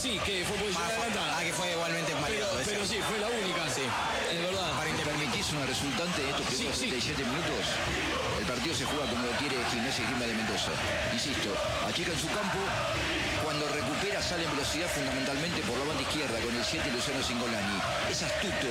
sí, que fue posición adelantada. Que fue igualmente validado. Pero sí, fue la única. Sí, es verdad. ¿Me permitís una resultante de estos primeros 77 minutos? El partido se juega como lo quiere Gimnasia y Grima de Mendoza. Insisto, achica en su campo, cuando recupera sale en velocidad fundamentalmente por la banda izquierda con el 7 Luciano Cingolani. Es astuto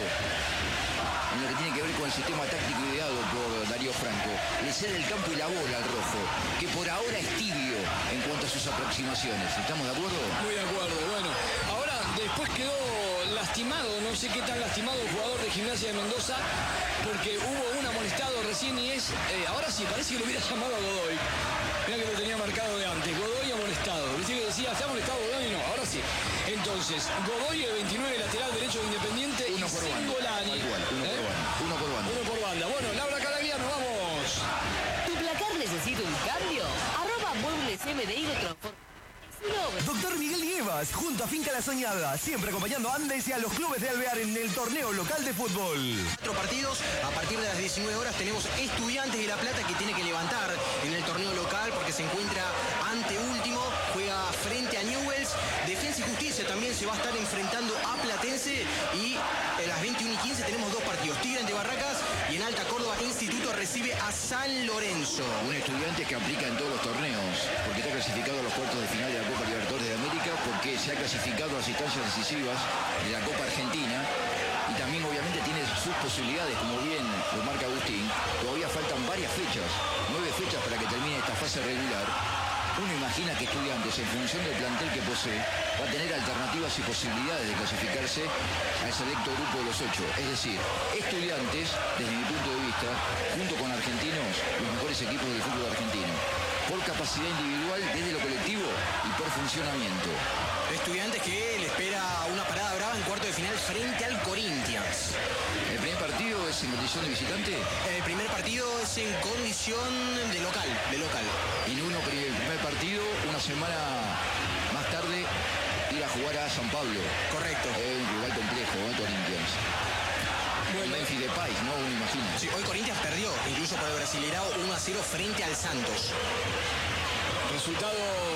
en lo que tiene que ver con el sistema táctico ideado por Darío Franco. Le cede el campo y la bola al rojo, que por ahora es tibio en cuanto a sus aproximaciones. ¿Estamos de acuerdo? Muy de acuerdo. Bueno, ahora después quedó lastimado, no sé qué tan lastimado el jugador de Gimnasia de Mendoza, porque hubo un amonestado recién y es, ahora sí, parece que lo hubiera llamado a Godoy. Mira que lo tenía marcado de antes, Godoy amonestado. Viste que decía, ¿está amonestado Godoy? No, ahora sí. Entonces, Godoy, el 29, lateral derecho de Independiente, uno por banda. Igual, uno por banda. Uno por banda. Bueno, Laura Calaviano, vamos. ¿Tu placar necesita un cambio? Muebles MDI lo transforma. Doctor Miguel Nievas, junto a Finca La Soñada, siempre acompañando a Andes y a los clubes de Alvear en el torneo local de fútbol. 4 partidos, a partir de las 19 horas tenemos Estudiantes de La Plata que tiene que levantar en el torneo local porque se encuentra anteúltimo, juega frente a Newell's. Defensa y Justicia también se va a estar enfrentando a Platense y a las 21:15 tenemos 2 partidos, Tigre ante Barracas y en Alta Córdoba Instituto recibe a San Lorenzo. Un Estudiante que aplica en todos los torneos, porque está clasificado a los cuartos de final de la Copa Libertadores de América, porque se ha clasificado a las instancias decisivas de la Copa Argentina y también obviamente tiene sus posibilidades, como bien lo marca Agustín. Todavía faltan varias fechas, 9 fechas para que termine esta fase regular. Uno imagina que Estudiantes, en función del plantel que posee, va a tener alternativas y posibilidades de clasificarse al selecto grupo de los 8. Es decir, Estudiantes, desde mi punto de vista, junto con Argentinos, los mejores equipos del fútbol argentino, por capacidad individual, desde lo colectivo y por funcionamiento. Estudiantes que le espera una parada brava en cuarto de final frente al Corinthians. ¿El primer partido es en condición de visitante? El primer partido es en condición de local. Y el primer partido, una semana más tarde, ir a jugar a San Pablo. Correcto. Un rival complejo, Corinthians. Bueno, Memphis Depay, ¿no? Uno imagina. Sí, hoy Corinthians perdió, incluso por el Brasileirao 1-0 frente al Santos. Resultado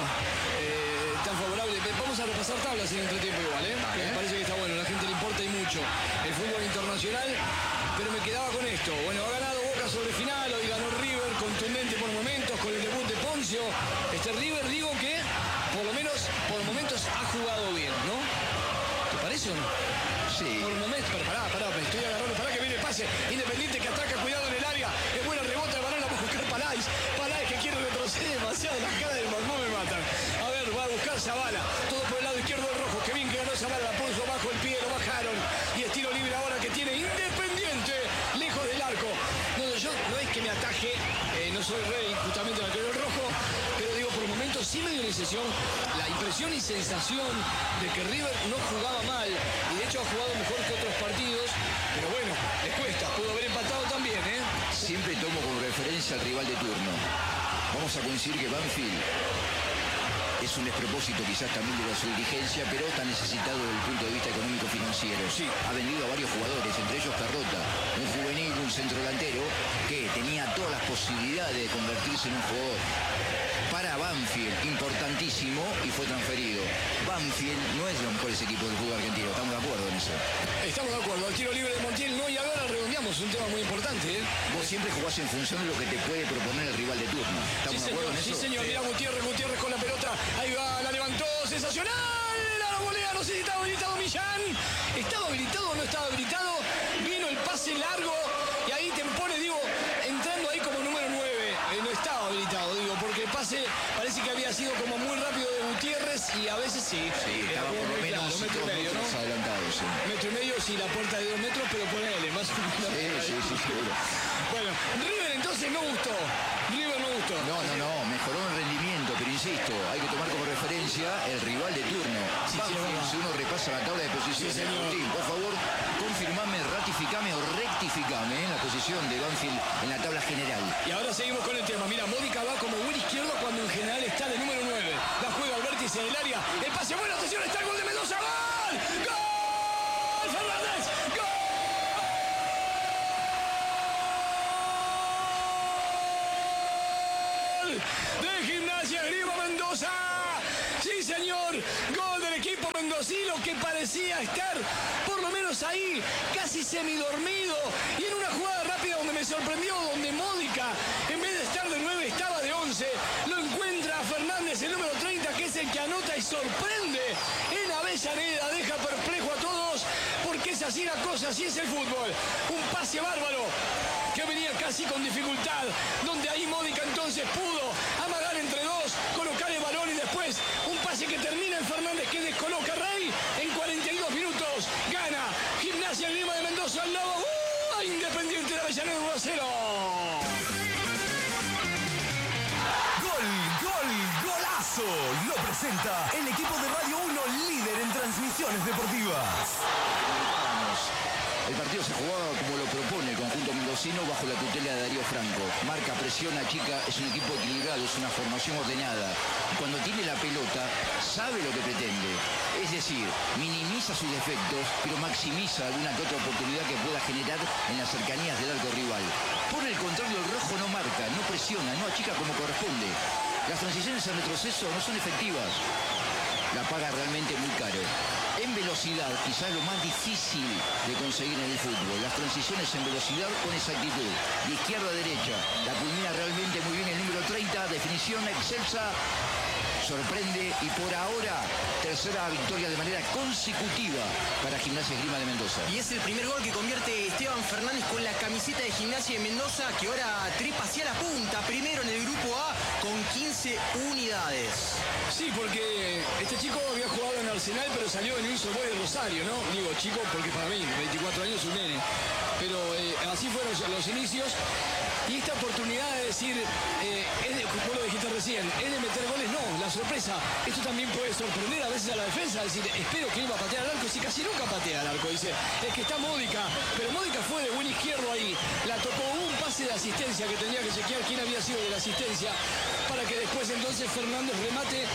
tan favorable. Vamos a repasar tablas en entretiempo igual, ¿eh? Vale. Me parece que está bueno, a la gente le importa y mucho el fútbol internacional, pero me quedaba con esto. Bueno, ha ganado Boca sobre final, hoy ganó River, contundente por momentos, con el debut de Poncio. Este River, digo que por lo menos por momentos ha jugado bien, ¿no? ¿Te parece o no? Sí. Por momentos, pero pará, me estoy agarrando, pará que viene el pase. Independiente que ataca, cuidado en el área, es buena rebota, el balón la va a buscar Paláis que quiere retroceder demasiado, las caras del Mamó me matan. A ver, va a buscar Zavala, todo por el lado izquierdo del rojo, que bien que ganó Zavala, la puso bajo el pie, lo bajaron, y es tiro libre ahora que tiene Independiente, lejos del arco. No, yo no es que me ataje, no soy rey, justamente en el color rojo, pero digo, por momentos sí me dio la impresión y sensación de que River no jugaba mal, y de hecho ha jugado mejor que otros partidos, pero bueno, les cuesta, pudo haber empatado también, ¿eh? Siempre tomo como referencia al rival de turno. Vamos a coincidir que Banfield es un despropósito quizás también de su dirigencia, pero está necesitado desde el punto de vista económico-financiero. Sí. Ha vendido a varios jugadores, entre ellos Carrota, un juvenil, un centrodelantero que tenía todas las posibilidades de convertirse en un jugador para Banfield importantísimo y fue transferido. Banfield no es de los mejores equipos del fútbol argentino, estamos de acuerdo en eso. Estamos de acuerdo, el tiro libre de Montiel no, y ahora redondeamos un tema muy importante, ¿eh? Vos siempre jugás en función de lo que te puede proponer el rival de turno. ¿Estamos de acuerdo en eso? Sí, señor, mira Gutiérrez con la pelota, ahí va, la levantó, sensacional, la volea, no sé si estaba habilitado Millán, ¿estaba habilitado o no estaba habilitado? Vino el pase largo y ahí te pone, digo, entrando ahí como número 9, no estaba habilitado, digo, porque el pase parece que había sido como muy rápido de Gutiérrez y a veces sí. Sí, estaba por lo menos claro, metro y medio, ¿no? adelantado, sí. Metro y medio, sí, la puerta de 2 metros, pero ponele, más o menos. Sí, seguro. Bueno, River entonces no gustó. No, mejoró el rendimiento, pero insisto, hay que tomar como referencia el rival de turno. Sí, Banfield, si uno repasa la tabla de posiciones, Sí, señor. Agustín, por favor, confirmame, ratificame o rectificame la posición de Banfield en la tabla general. Y ahora seguimos con el tema. Mira, Módica va como buen izquierdo cuando en general está de número 9. La juega al vértice del área. El pase, buena atención, está el gol de Mendoza. ¡Gol! ¡Gol! ¡Fernández! ¡Gol! De Gimnasia Grima Mendoza. Sí, señor. Gol del equipo Mendoza. mendocino que parecía estar por lo menos ahí, casi semidormido, y en una jugada rápida donde me sorprendió, donde Módica, en vez de estar de 9, estaba de 11, lo encuentra a Fernández, el número 30, que es el que anota y sorprende en Avellaneda, deja perplejo a todos, porque es así la cosa, así es el fútbol. Un pase bárbaro que venía casi con dificultad, donde ahí Módica entonces pudo amagar entre dos, colocar el balón y después un pase que termina en Fernández, que descoloca a Rey en 42 minutos. Gana Gimnasia Grima de Mendoza al lado Independiente de Avellaneda 1-0. ¡Golazo! Lo presenta el equipo de Radio 1, líder en transmisiones deportivas. El partido se jugaba como lo propone el conjunto mendocino bajo la tutela de Darío Franco. Marca, presiona, chica, es un equipo equilibrado, es una formación ordenada. Cuando tiene la pelota, sabe lo que pretende. Es decir, minimiza sus defectos, pero maximiza alguna que otra oportunidad que pueda generar en las cercanías del arco rival. Por el contrario, el rojo no marca, no presiona, no achica como corresponde. Las transiciones en retroceso no son efectivas. La paga realmente muy caro. En velocidad, quizás lo más difícil de conseguir en el fútbol. Las transiciones en velocidad con exactitud. De izquierda a derecha. La culmina realmente muy bien el número 30. Definición excelsa. Sorprende y por ahora tercera victoria de manera consecutiva para Gimnasia Grima de Mendoza. Y es el primer gol que convierte Esteban Fernández con la camiseta de Gimnasia de Mendoza, que ahora trepa hacia la punta, primero en el grupo A con 15 unidades. Sí, porque este chico había jugado en Arsenal, pero salió en un Boys de Rosario, ¿no? Digo chico porque para mí, 24 años, un nene. Pero así fueron los inicios. Y esta oportunidad de decir, como lo dijiste recién, es de meter goles, no, la sorpresa. Esto también puede sorprender a veces a la defensa, decir, espero que iba a patear al arco, si casi nunca patea al arco, dice, es que está Módica, pero Módica fue de buen izquierdo ahí, la tocó, un pase de asistencia que tenía que chequear quién había sido de la asistencia, para que después entonces Fernández remate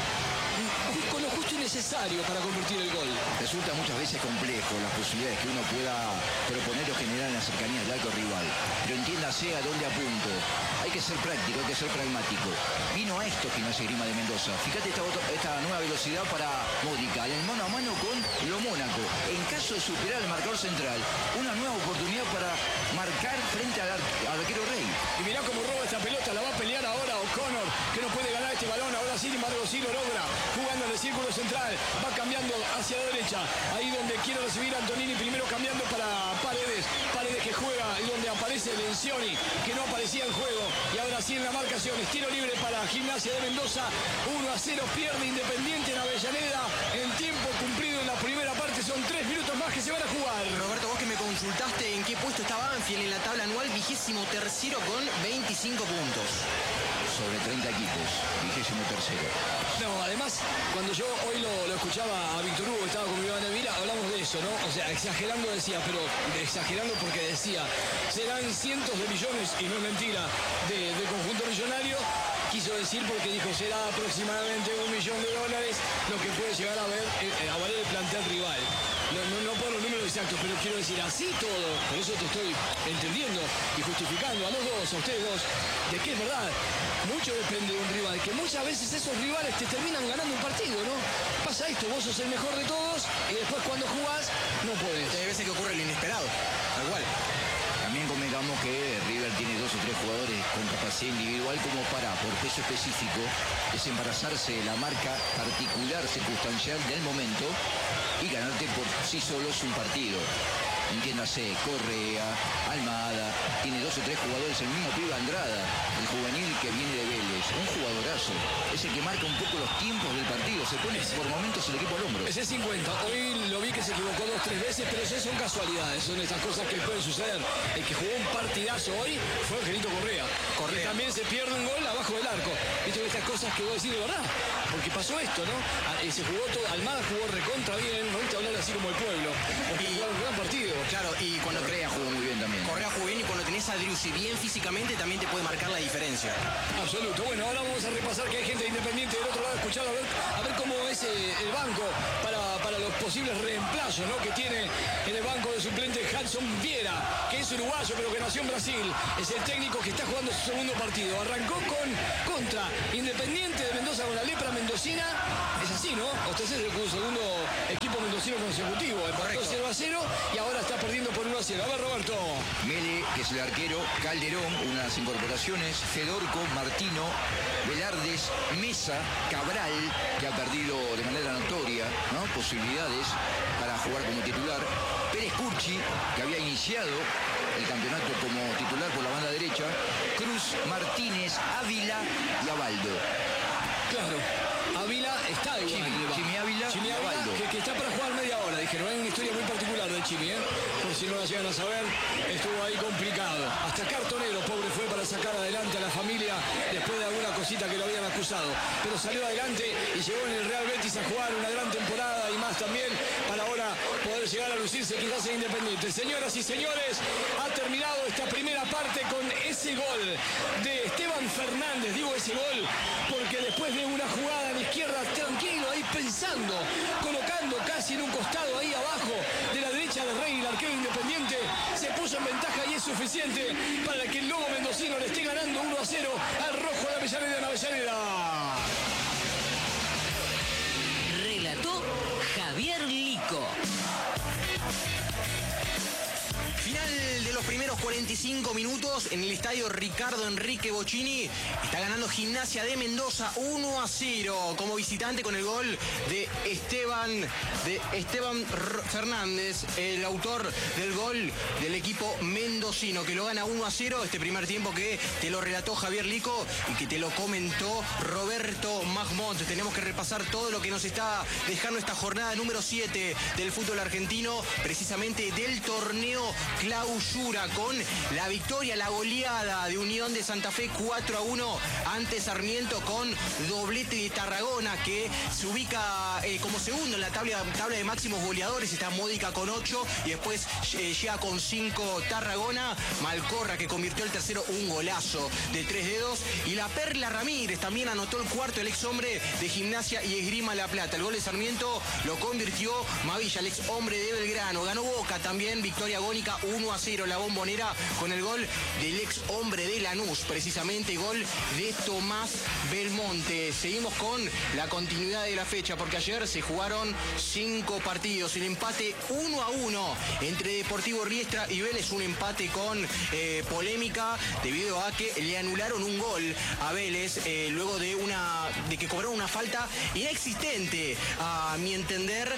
con lo justo y necesario para convertir el gol. Resulta muchas veces complejo las posibilidades que uno pueda proponer o generar en las cercanías del arco rival. Pero entiéndase a dónde apunto. Hay que ser práctico, hay que ser pragmático. Vino a esto Gimnasia Grima de Mendoza. Fíjate esta nueva velocidad para Módica, en el mano a mano con lo Mónaco. En caso de superar el marcador central, una nueva oportunidad para marcar frente al arquero Rey. Y mirá cómo roba esta pelota, la va a pelear ahora O'Connor, que no puede ganar este balón, ahora sí, sin embargo sí lo logra, jugando en el círculo central, va cambiando hacia la derecha, ahí donde quiere recibir a Antonini, primero cambiando para Paredes que juega, y donde aparece Lencioni, que no aparecía en juego, y ahora sí en la marcación, estilo libre para Gimnasia de Mendoza, 1-0 pierde Independiente en Avellaneda, en tiempo cumplido en la primera parte, son 3 minutos más que se van a jugar. Roberto, vos que me consultaste en qué puesto estaba Banfield en la tabla anual, 23º con 25 puntos. Sobre 30 equipos, 23º. No, además, cuando yo hoy lo escuchaba a Víctor Hugo, que estaba con mi Iván Emira, hablamos de eso, ¿no? O sea, exagerando decía, pero exagerando porque decía, serán cientos de millones, y no es mentira, de conjunto millonario. Quiso decir porque dijo, será aproximadamente $1 millón, lo que puede llegar a valer el plantel rival. No por los números exactos, pero quiero decir, así todo, por eso te estoy entendiendo y justificando a los dos, a ustedes dos, de que es verdad, mucho depende de un rival, que muchas veces esos rivales te terminan ganando un partido, ¿no? Pasa esto, vos sos el mejor de todos y después cuando jugás, no podés. Hay veces que ocurre lo inesperado, tal cual. También convengamos que River tiene 2 o 3 jugadores con capacidad individual como para, por peso específico, desembarazarse de la marca particular, circunstancial del momento y ganarte por sí solos un partido. Entiéndase, Correa, Almada, tiene 2 o 3 jugadores, el mismo pibe Andrada, el juvenil que viene de Vélez, un jugadorazo, es el que marca un poco los tiempos del partido, se pone por momentos el equipo al hombro. Ese es 50, hoy lo vi que se equivocó 2 o 3 veces, pero esas son casualidades, son estas cosas que pueden suceder. El que jugó un partidazo hoy fue Angelito Correa. Que también se pierde un gol abajo del arco. Viste estas cosas que vos decís de verdad, porque pasó esto, ¿no? Se jugó todo, Almada jugó recontra bien, no viste hablar así como el pueblo, porque jugó un gran partido. Claro, y cuando Correa jugó muy bien también. Correa jugó bien y cuando tenés a Driussi bien físicamente también te puede marcar la diferencia. Absoluto. Bueno, ahora vamos a repasar que hay gente Independiente del otro lado, escuchar a ver cómo es el banco para los posibles reemplazos, ¿no? Que tiene en el banco de suplente Hudson Viera, que es uruguayo pero que nació en Brasil. Es el técnico que está jugando su segundo partido. Arrancó contra Independiente de Mendoza con la lepra mendocina. Es así, ¿no? Usted es el segundo equipo 0 consecutivo. Empató 0-0 y ahora está perdiendo por 1-0. A ver, Roberto. Mele, que es el arquero, Calderón, una de las incorporaciones, Fedorco, Martino, Velardes, Mesa, Cabral, que ha perdido de manera notoria, ¿no?, posibilidades para jugar como titular, Pérez Curchi, que había iniciado el campeonato como titular por la banda derecha, Cruz, Martínez, Ávila y Abaldo. Claro, Ávila está igual. Chimi Ávila Chimi y Ávila, Abaldo. que está para jugar media hora, dijeron. Hay una historia muy particular de Chimi, por si no la llegan a saber, estuvo ahí complicado. Hasta cartonero, pobre, fue para sacar adelante a la familia después de alguna cosita que lo habían acusado. Pero salió adelante y llegó en el Real Betis a jugar una gran temporada y más también para ahora poder llegar a lucirse quizás en Independiente. Señoras y señores, ha terminado esta primera parte con ese gol de Esteban Fernández. Digo ese gol porque después de una jugada a la izquierda, tranquilo, ahí pensando, colocando casi en un costado ahí abajo de la derecha de Rey, el arquero Independiente, se puso en ventaja y es suficiente para que el Lobo mendocino le esté ganando 1-0 al rojo de Avellaneda. Relató Javier Lico. Final de los primeros 45 minutos en el estadio Ricardo Enrique Bocchini. Está ganando Gimnasia de Mendoza 1-0 como visitante con el gol de Esteban Fernández, el autor del gol del equipo mendocino, que lo gana 1-0. Este primer tiempo que te lo relató Javier Lico y que te lo comentó Roberto Mahmoud. Tenemos que repasar todo lo que nos está dejando esta jornada número 7 del fútbol argentino, precisamente del torneo Clausura, con la victoria, la goleada de Unión de Santa Fe 4-1 ante Sarmiento, con doblete de Tarragona, que se ubica como segundo en la tabla de máximos goleadores. Está Módica con 8 y después llega con 5 Tarragona. Malcorra, que convirtió el tercero, un golazo de 3 dedos, y la Perla Ramírez también anotó el cuarto, el ex hombre de Gimnasia y Esgrima La Plata. El gol de Sarmiento lo convirtió Mavilla, el ex hombre de Belgrano. Ganó Boca también, victoria agónica 1-0 la Bombonera, con el gol del ex hombre de Lanús, precisamente gol de Tomás Belmonte. Seguimos con la continuidad de la fecha, porque ayer se jugaron 5 partidos. El empate 1-1 entre Deportivo Riestra y Vélez, un empate con polémica debido a que le anularon un gol a Vélez luego de que cobraron una falta inexistente, a mi entender,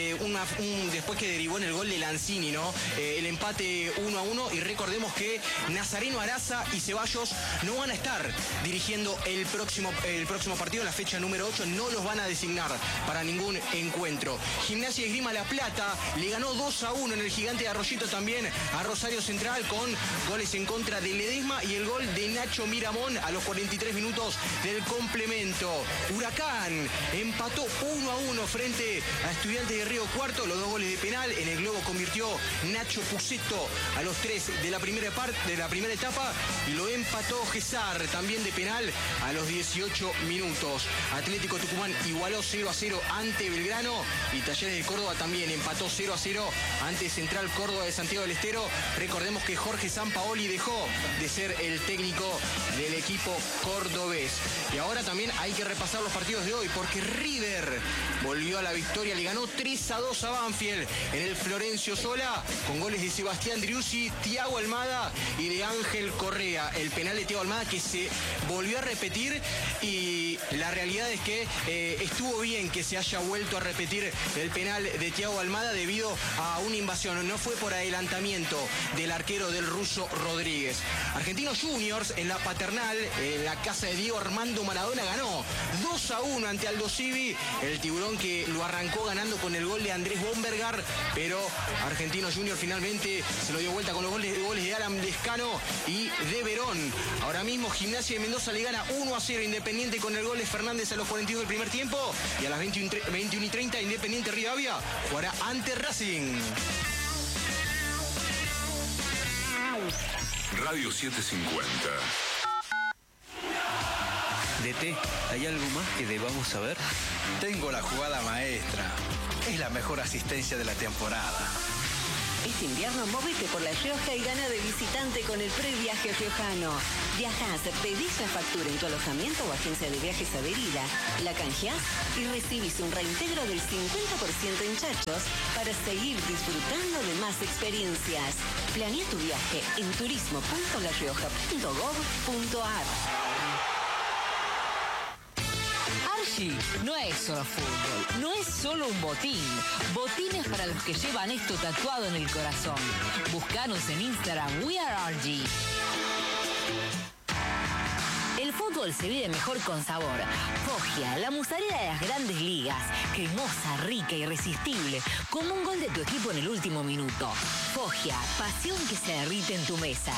después que derivó en el gol de Lanzini, ¿no? El empate 1-1, y recordemos que Nazareno Araza y Ceballos no van a estar dirigiendo el próximo partido, la fecha número 8, no los van a designar para ningún encuentro. Gimnasia y Esgrima La Plata le ganó 2-1 en el Gigante de Arroyito también a Rosario Central, con goles en contra de Ledesma y el gol de Nacho Miramón a los 43 minutos del complemento. Huracán empató 1-1 frente a Estudiantes de Río Cuarto, los 2 goles de penal. En el globo convirtió Nacho Puceto a los 3 de la primera etapa, y lo empató Gesar también de penal a los 18 minutos. Atlético Tucumán igualó 0-0 ante Belgrano, y Talleres de Córdoba también empató 0-0 ante Central Córdoba de Santiago del Estero. Recordemos que Jorge Sampaoli dejó de ser el técnico del equipo cordobés. Y ahora también hay que repasar los partidos de hoy, porque River volvió a la victoria, le ganó 3-2 a Banfield en el Florencio Sola, con goles de Sebastián Driussi, Thiago Almada y de Ángel Correa. El penal de Thiago Almada que se volvió a repetir, y la realidad es que estuvo bien que se haya vuelto a repetir el penal de Thiago Almada debido a una invasión, no fue por adelantamiento del arquero del ruso Rodríguez. Argentinos Juniors en la Paternal, en la casa de Diego Armando Maradona, ganó 2-1 ante Aldo Civi, el tiburón que lo arrancó ganando con el gol de Andrés Bombergar, pero Argentinos Juniors finalmente se lo dio vuelta con los goles de Alan Lescano y de Verón. Ahora mismo Gimnasia de Mendoza le gana 1-0 Independiente con el gol de Fernández a los 42 del primer tiempo, y a las 21:30 Independiente Rivadavia jugará ante Racing. Radio 750. DT, ¿hay algo más que debamos saber? Tengo la jugada maestra. Es la mejor asistencia de la temporada. Este invierno móvete por La Rioja y gana de visitante con el previaje riojano. Viajás, pedís la factura en tu alojamiento o agencia de viajes adherida, la canjeás y recibís un reintegro del 50% en chachos para seguir disfrutando de más experiencias. Planea tu viaje en turismo.larrioja.gov.ar. Archie no es solo fútbol, no es solo un botín. Botines para los que llevan esto tatuado en el corazón. Búscanos en Instagram, We Are Archie. El fútbol se vive mejor con sabor. Foggia, la mozzarella de las grandes ligas. Cremosa, rica, irresistible. Como un gol de tu equipo en el último minuto. Foggia, pasión que se derrite en tu mesa.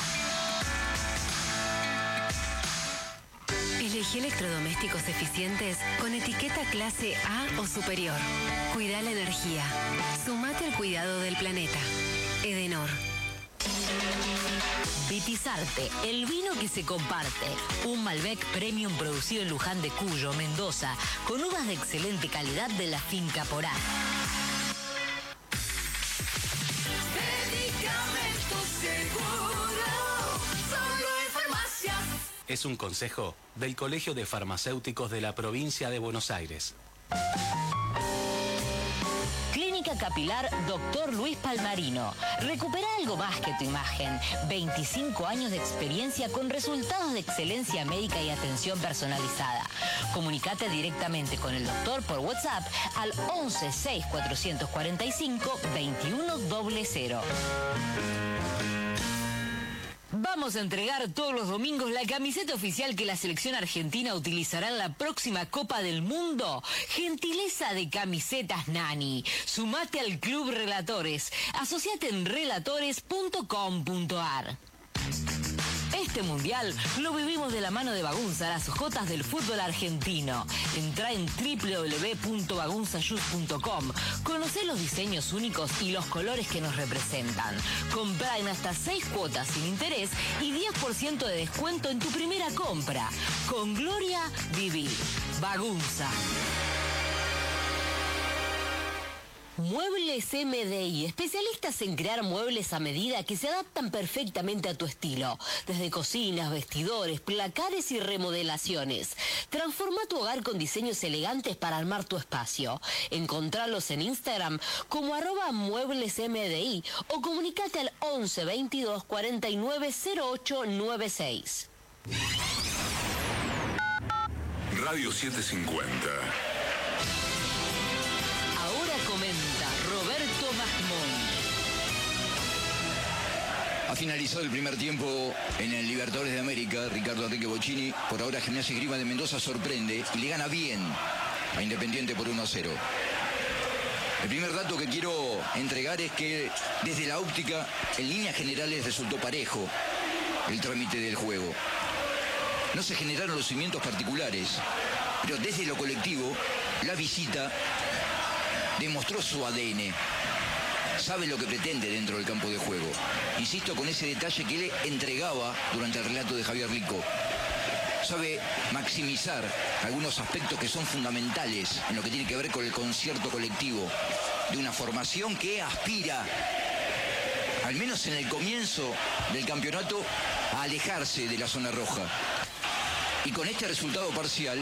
Elegí electrodomésticos eficientes con etiqueta clase A o superior. Cuida la energía. Sumate al cuidado del planeta. Edenor. Vitizarte, el vino que se comparte. Un Malbec Premium producido en Luján de Cuyo, Mendoza, con uvas de excelente calidad de la finca Porá. Medicamentos Seguro, solo en farmacia. Es un consejo del Colegio de Farmacéuticos de la Provincia de Buenos Aires. Clínica Capilar Dr. Luis Palmarino. Recupera algo más que tu imagen. 25 años de experiencia con resultados de excelencia médica y atención personalizada. Comunicate directamente con el doctor por WhatsApp al 11 6 445 2100. Vamos a entregar todos los domingos la camiseta oficial que la selección argentina utilizará en la próxima Copa del Mundo. Gentileza de Camisetas Nani. Sumate al Club Relatores. Asociate en relatores.com.ar. Este mundial lo vivimos de la mano de Bagunza, las jotas del fútbol argentino. Entrá en www.bagunzayus.com. Conocé los diseños únicos y los colores que nos representan. Comprá en hasta 6 cuotas sin interés y 10% de descuento en tu primera compra. Con gloria, vivir. Bagunza. Muebles MDI, especialistas en crear muebles a medida que se adaptan perfectamente a tu estilo. Desde cocinas, vestidores, placares y remodelaciones. Transforma tu hogar con diseños elegantes para armar tu espacio. Encontralos en Instagram como @mueblesmdi o comunicate al 11 22 49 08 96. Radio 750. Comenta Roberto Masmón. Ha finalizado el primer tiempo en el Libertadores de América. Ricardo Enrique Bocchini, por ahora Gimnasia y Esgrima de Mendoza sorprende y le gana bien a Independiente por 1-0. El primer dato que quiero entregar es que desde la óptica, en líneas generales resultó parejo el trámite del juego. No se generaron los cimientos particulares, pero desde lo colectivo, la visita demostró su ADN, sabe lo que pretende dentro del campo de juego. Insisto con ese detalle que le entregaba durante el relato de Javier Rico. Sabe maximizar algunos aspectos que son fundamentales en lo que tiene que ver con el concierto colectivo de una formación que aspira, al menos en el comienzo del campeonato, a alejarse de la zona roja. Y con este resultado parcial,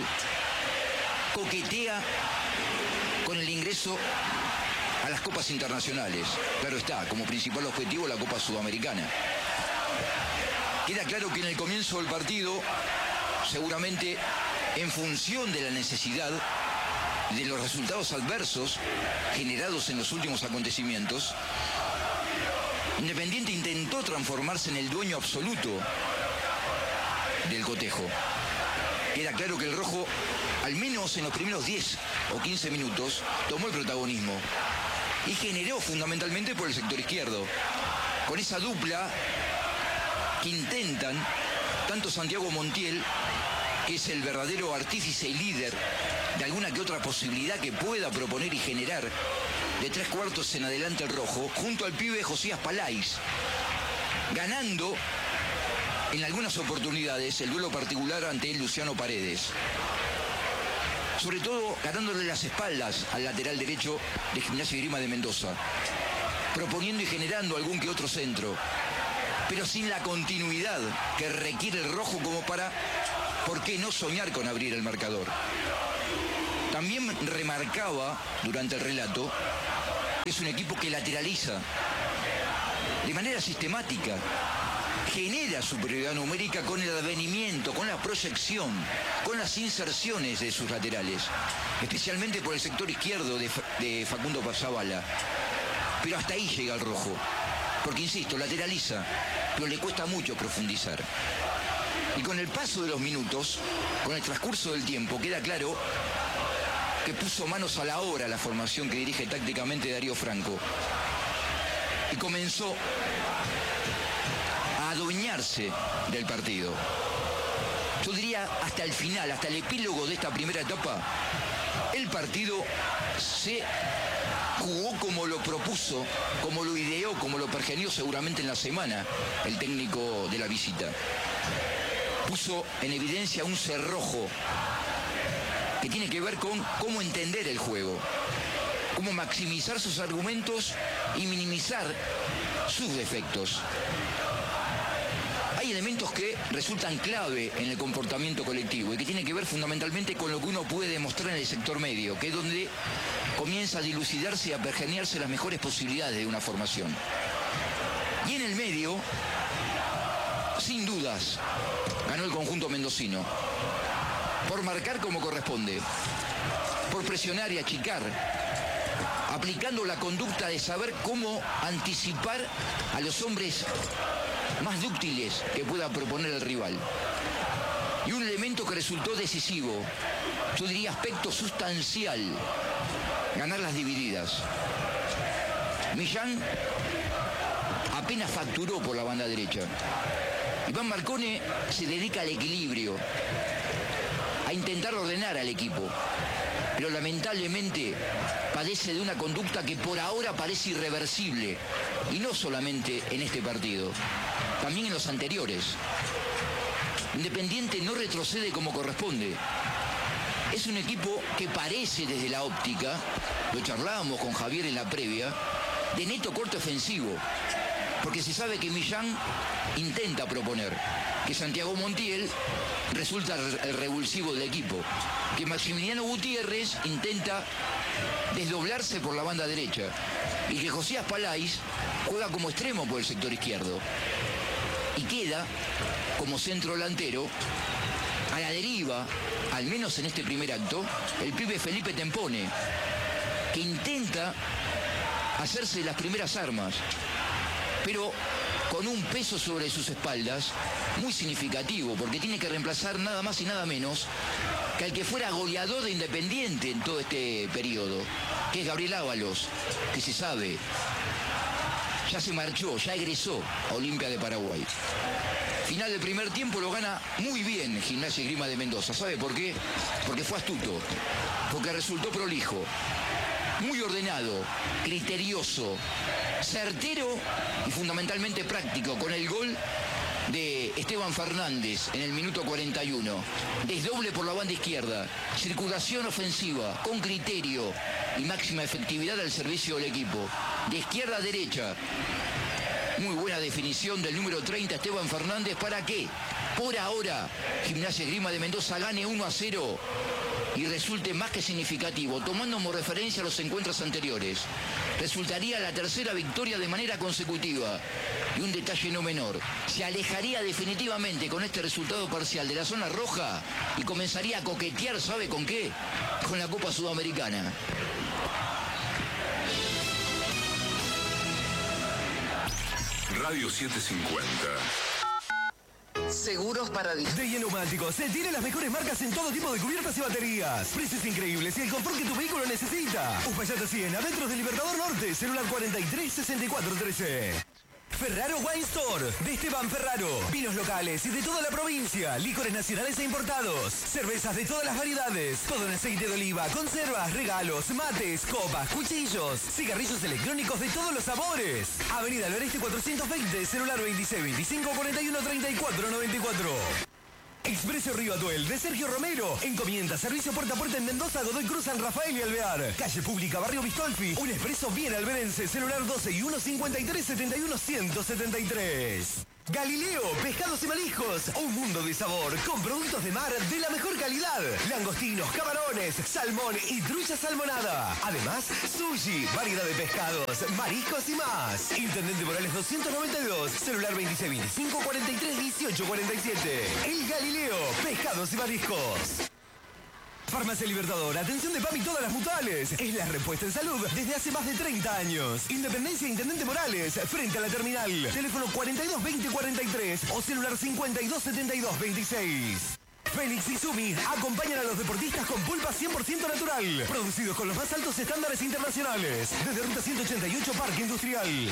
coquetea con el ingreso a las copas internacionales. Claro está, como principal objetivo la Copa Sudamericana. Queda claro que en el comienzo del partido, seguramente en función de la necesidad de los resultados adversos generados en los últimos acontecimientos, Independiente intentó transformarse en el dueño absoluto del cotejo. Queda claro que el rojo, al menos en los primeros 10 o 15 minutos, tomó el protagonismo y generó fundamentalmente por el sector izquierdo. Con esa dupla que intentan tanto Santiago Montiel, que es el verdadero artífice y líder de alguna que otra posibilidad que pueda proponer y generar de 3/4 en adelante el rojo, junto al pibe Josías Palais, ganando en algunas oportunidades el duelo particular ante Luciano Paredes. Sobre todo ganándole las espaldas al lateral derecho de Gimnasia y Esgrima de Mendoza, proponiendo y generando algún que otro centro. pero sin la continuidad que requiere el rojo como para, ¿por qué no soñar con abrir el marcador? También remarcaba durante el relato que es un equipo que lateraliza de manera sistemática, genera superioridad numérica con el advenimiento, con la proyección, con las inserciones de sus laterales, especialmente por el sector izquierdo de Facundo Zavala. Pero hasta ahí llega el rojo, porque insisto, lateraliza, pero le cuesta mucho profundizar. Y con el paso de los minutos, con el transcurso del tiempo, queda claro que puso manos a la obra la formación que dirige tácticamente Darío Franco. Y comenzó a adueñarse del partido. Yo diría hasta el final, hasta el epílogo de esta primera etapa, el partido se jugó como lo propuso, como lo ideó, como lo pergeñó seguramente en la semana el técnico de la visita. Puso en evidencia un cerrojo que tiene que ver con cómo entender el juego, cómo maximizar sus argumentos y minimizar sus defectos. Hay elementos que resultan clave en el comportamiento colectivo y que tienen que ver fundamentalmente con lo que uno puede demostrar en el sector medio, que es donde comienza a dilucidarse y a pergeñarse las mejores posibilidades de una formación. Y en el medio, sin dudas, ganó el conjunto mendocino, por marcar como corresponde, por presionar y achicar, aplicando la conducta de saber cómo anticipar a los hombres más dúctiles que pueda proponer el rival. Y un elemento que resultó decisivo, yo diría aspecto sustancial, ganar las divididas. Millán apenas facturó por la banda derecha. Iván Marcone se dedica al equilibrio, a intentar ordenar al equipo, pero lamentablemente padece de una conducta que por ahora parece irreversible, y no solamente en este partido, también en los anteriores. Independiente no retrocede como corresponde. Es un equipo que parece desde la óptica, lo charlábamos con Javier en la previa, de neto corte ofensivo, porque se sabe que Millán intenta proponer, que Santiago Montiel resulta el revulsivo del equipo, que Maximiliano Gutiérrez intenta desdoblarse por la banda derecha y que Josías Palais juega como extremo por el sector izquierdo y queda como centro delantero a la deriva, al menos en este primer acto, el pibe Felipe Tempone, que intenta hacerse las primeras armas, pero con un peso sobre sus espaldas muy significativo, porque tiene que reemplazar nada más y nada menos que al que fuera goleador de Independiente en todo este periodo, que es Gabriel Ábalos, que se sabe, ya se marchó, ya egresó a Olimpia de Paraguay. Final del primer tiempo lo gana muy bien Gimnasia y Esgrima de Mendoza. ¿Sabe por qué? Porque fue astuto, porque resultó prolijo, muy ordenado, criterioso, certero y fundamentalmente práctico, con el gol de Esteban Fernández en el minuto 41. Desdoble por la banda izquierda, circulación ofensiva, con criterio y máxima efectividad al servicio del equipo. De izquierda a derecha, muy buena definición del número 30, Esteban Fernández, para que por ahora Gimnasia y Esgrima de Mendoza gane 1-0 y resulte más que significativo, tomando como referencia los encuentros anteriores. Resultaría la tercera victoria de manera consecutiva. Y un detalle no menor, se alejaría definitivamente con este resultado parcial de la zona roja y comenzaría a coquetear, ¿sabe con qué? Con la Copa Sudamericana. Radio 750. Seguros Paradiso. De Neumáticos se tienen las mejores marcas en todo tipo de cubiertas y baterías. Precios increíbles y el confort que tu vehículo necesita. Uspallata 100, adentro del Libertador Norte, celular 436413. Ferraro Wine Store, de Esteban Ferraro. Vinos locales y de toda la provincia. Licores nacionales e importados. Cervezas de todas las variedades. Todo en aceite de oliva. Conservas, regalos, mates, copas, cuchillos. Cigarrillos electrónicos de todos los sabores. Avenida Loreste 420, celular 2625 41 34 94. Expreso Río Atuel, de Sergio Romero. Encomienda, servicio puerta a puerta en Mendoza, Godoy Cruz, San Rafael y Alvear. Calle Pública, Barrio Bistolfi. Un expreso bien alberense, celular 12 y 153 71 173. Galileo, pescados y mariscos, un mundo de sabor con productos de mar de la mejor calidad. Langostinos, camarones, salmón y trucha salmonada. Además, sushi, variedad de pescados, mariscos y más. Intendente Morales 292, celular 2625 43 18 47. El Galileo, pescados y mariscos. Farmacia Libertador, atención de PAMI y todas las mutuales. Es la respuesta en salud desde hace más de 30 años. Independencia Intendente Morales, frente a la terminal. Teléfono 42 20 43 o celular 52 72 26. Félix y Sumi acompañan a los deportistas con pulpa 100% natural. Producidos con los más altos estándares internacionales. Desde Ruta 188 Parque Industrial.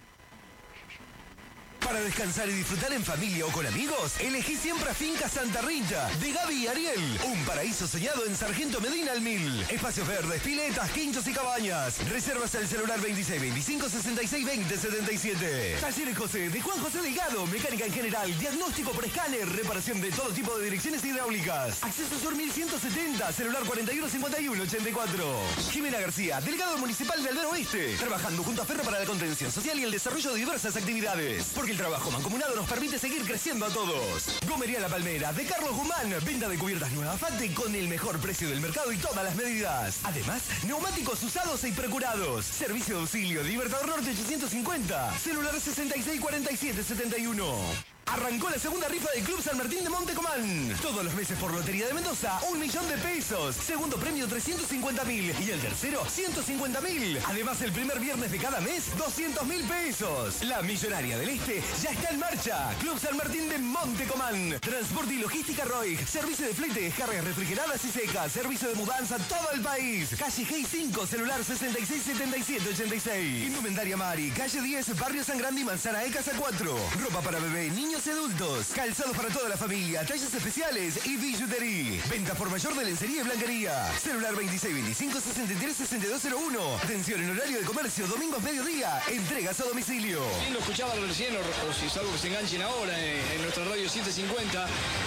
Para descansar y disfrutar en familia o con amigos, elegí siempre a Finca Santa Rita, de Gaby y Ariel. Un paraíso soñado en Sargento Medina al 1000. Espacios verdes, piletas, quinchos y cabañas. Reservas al celular 26 25 66 20 77. Talleres José, de Juan José Delgado. Mecánica en general, diagnóstico por escáner, reparación de todo tipo de direcciones hidráulicas. Acceso Sur 1170, celular 41 51 84. Jimena García, delegado municipal de Aldea Oeste. Trabajando junto a Ferro para la contención social y el desarrollo de diversas actividades. Porque el trabajo mancomunado nos permite seguir creciendo a todos. Gomería La Palmera, de Carlos Guzmán. Venta de cubiertas nuevas Fate con el mejor precio del mercado y todas las medidas. Además, neumáticos usados y procurados. Servicio de auxilio, Libertador Norte 850. Celular 66 47 71. Arrancó la segunda rifa del Club San Martín de Montecomán. Todos los meses por Lotería de Mendoza, 1 millón de pesos. Segundo premio 350.000 y el tercero 150.000. Además, el primer viernes de cada mes, 200.000 pesos. La Millonaria del Este ya está en marcha. Club San Martín de Montecomán. Transporte y logística Roig. Servicio de flete, cargas refrigeradas y secas. Servicio de mudanza a todo el país. Calle G 5, celular 66 77 86. Indumentaria Mari, calle 10, Barrio San Grande y Manzana de Casa 4. Ropa para bebé, niños y adultos. Calzados para toda la familia, tallas especiales y billutería. Venta por mayor de lencería y blanquería. Celular 26 25 63 6201. Atención en horario de comercio, domingos mediodía. Entregas a domicilio. Sí, lo escuchaban recién, o si es algo que se enganchen ahora en nuestra radio 750,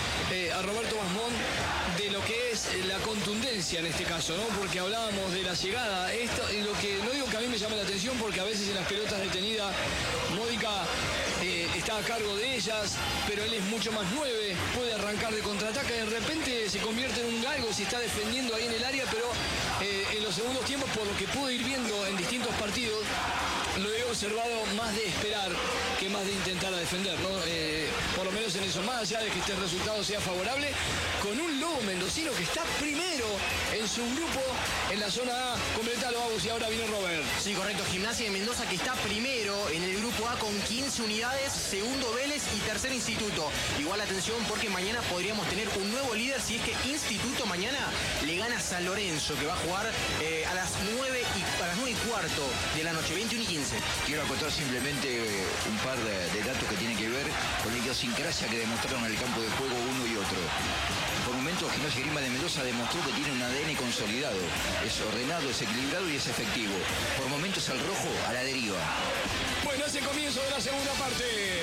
a Roberto Masmón, de lo que es la contundencia en este caso, ¿no? Porque hablábamos de la llegada. Esto, y lo que no digo que a mí me llame la atención, porque a veces en las pelotas detenidas, Módica está a cargo de ellas, pero él es mucho más 9, puede arrancar de contraataque, de repente se convierte en un galgo si está defendiendo ahí en el área, pero en los segundos tiempos, por lo que pude ir viendo en distintos partidos, lo he observado más de esperar que más de intentar a defender, ¿no? Por lo menos en eso, más allá de que este resultado sea favorable, con un Lobo mendocino que está primero en su grupo en la zona A. Completalo, Agus, y ahora viene Robert. Sí, correcto. Gimnasia de Mendoza, que está primero en el grupo A con 15 unidades, segundo Vélez y tercer Instituto. Igual atención, porque mañana podríamos tener un nuevo líder si es que Instituto mañana le gana a San Lorenzo, que va a jugar a las 9 y cuarto de la noche, 21 y 15. Quiero acotar simplemente un par de datos que tienen que ver con la idiosincrasia que demostraron en el campo de juego uno y otro. Por momentos, Gimnasia y Grima de Mendoza demostró que tiene un ADN consolidado. Es ordenado, es equilibrado y es efectivo. Por momentos, el rojo a la deriva. Bueno, es el comienzo de la segunda parte.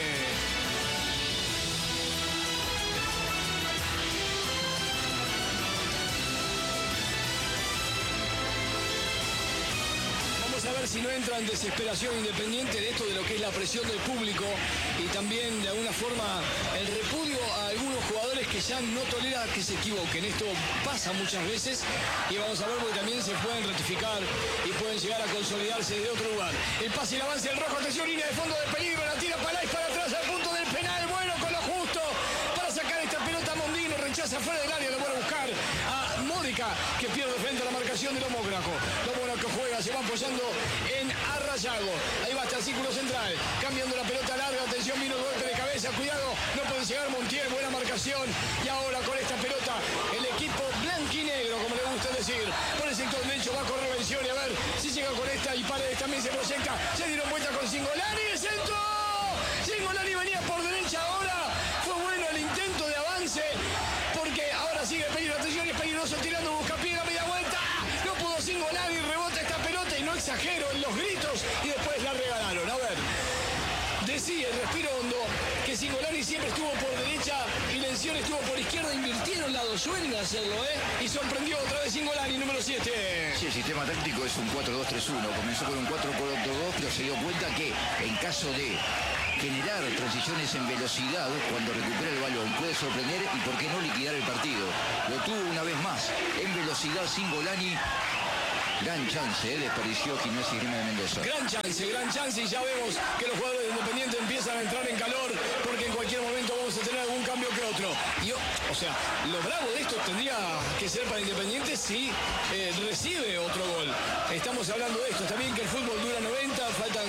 A ver si no entra en desesperación Independiente de esto, de lo que es la presión del público y también de alguna forma el repudio a algunos jugadores que ya no toleran que se equivoquen. Esto pasa muchas veces y vamos a ver porque también se pueden rectificar y pueden llegar a consolidarse de otro lugar. El pase y el avance del rojo, atención, línea de fondo de peligro, la tira Palais para atrás al punto del penal, bueno, con lo justo para sacar esta pelota. Mondino rechaza fuera del área, lo van a buscar a Módica, que pierde frente a la marcación de Lo Mónaco. Lo Mónaco juega, se va apoyando en Arrayago. Ahí va hasta el círculo central, cambiando la pelota larga, atención, vino el golpe de cabeza, cuidado, no puede llegar Montiel, buena marcación. Y ahora con esta pelota, el equipo blanquinegro, como le gusta decir, por el sector derecho va a correr Bención y a ver si llega con esta y Paredes también se proyecta. Se dieron vuelta con Cingolani, el centro. Cingolani venía por derecha ahora, fue bueno el intento de avance, porque ahora sigue peligro, atención, es peligroso tirando, busca piedra, media vuelta. No pudo Cingolani, rebota esta pelota y no exagero en los gritos y después la regalaron. A ver, decía el respiro hondo que Cingolani siempre estuvo por derecha y Lención estuvo por izquierda, invirtieron lado, suelen hacerlo, y sorprendió otra vez Cingolani, número 7. Sí, el sistema táctico es un 4-2-3-1, comenzó con un 4-4-2, pero se dio cuenta que en caso de generar transiciones en velocidad cuando recupera el balón, puede sorprender y por qué no liquidar el partido. Lo tuvo una vez más en velocidad Cingolani. Gran chance, desperdició Gimnasia y Grima de Mendoza. Gran chance y ya vemos que los jugadores de Independiente empiezan a entrar en calor porque en cualquier momento vamos a tener algún cambio que otro. Y, o sea, lo bravo de esto tendría que ser para Independiente si recibe otro gol. Estamos hablando de esto. También que el fútbol dura 90, faltan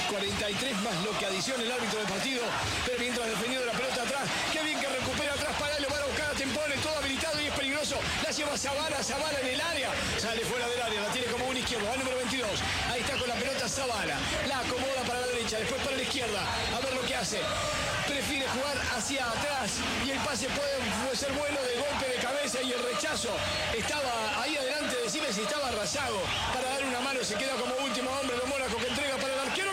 43 más lo que adiciona el árbitro del partido, pero mientras defendiendo la pelota atrás, qué bien que recupera atrás para él, lo van a buscar a Tempone, todo habilitado y es peligroso. La lleva Zavala en el área, sale fuera del área, la tiene como un izquierdo, va el número 22, ahí está con la pelota Zavala, la acomoda para la derecha, después para la izquierda, a ver lo que hace, prefiere jugar hacia atrás y el pase puede ser bueno de golpe de cabeza y el rechazo estaba ahí adelante, decime si estaba Razago para dar una mano, se queda como último hombre de Mónaco que entrega para el arquero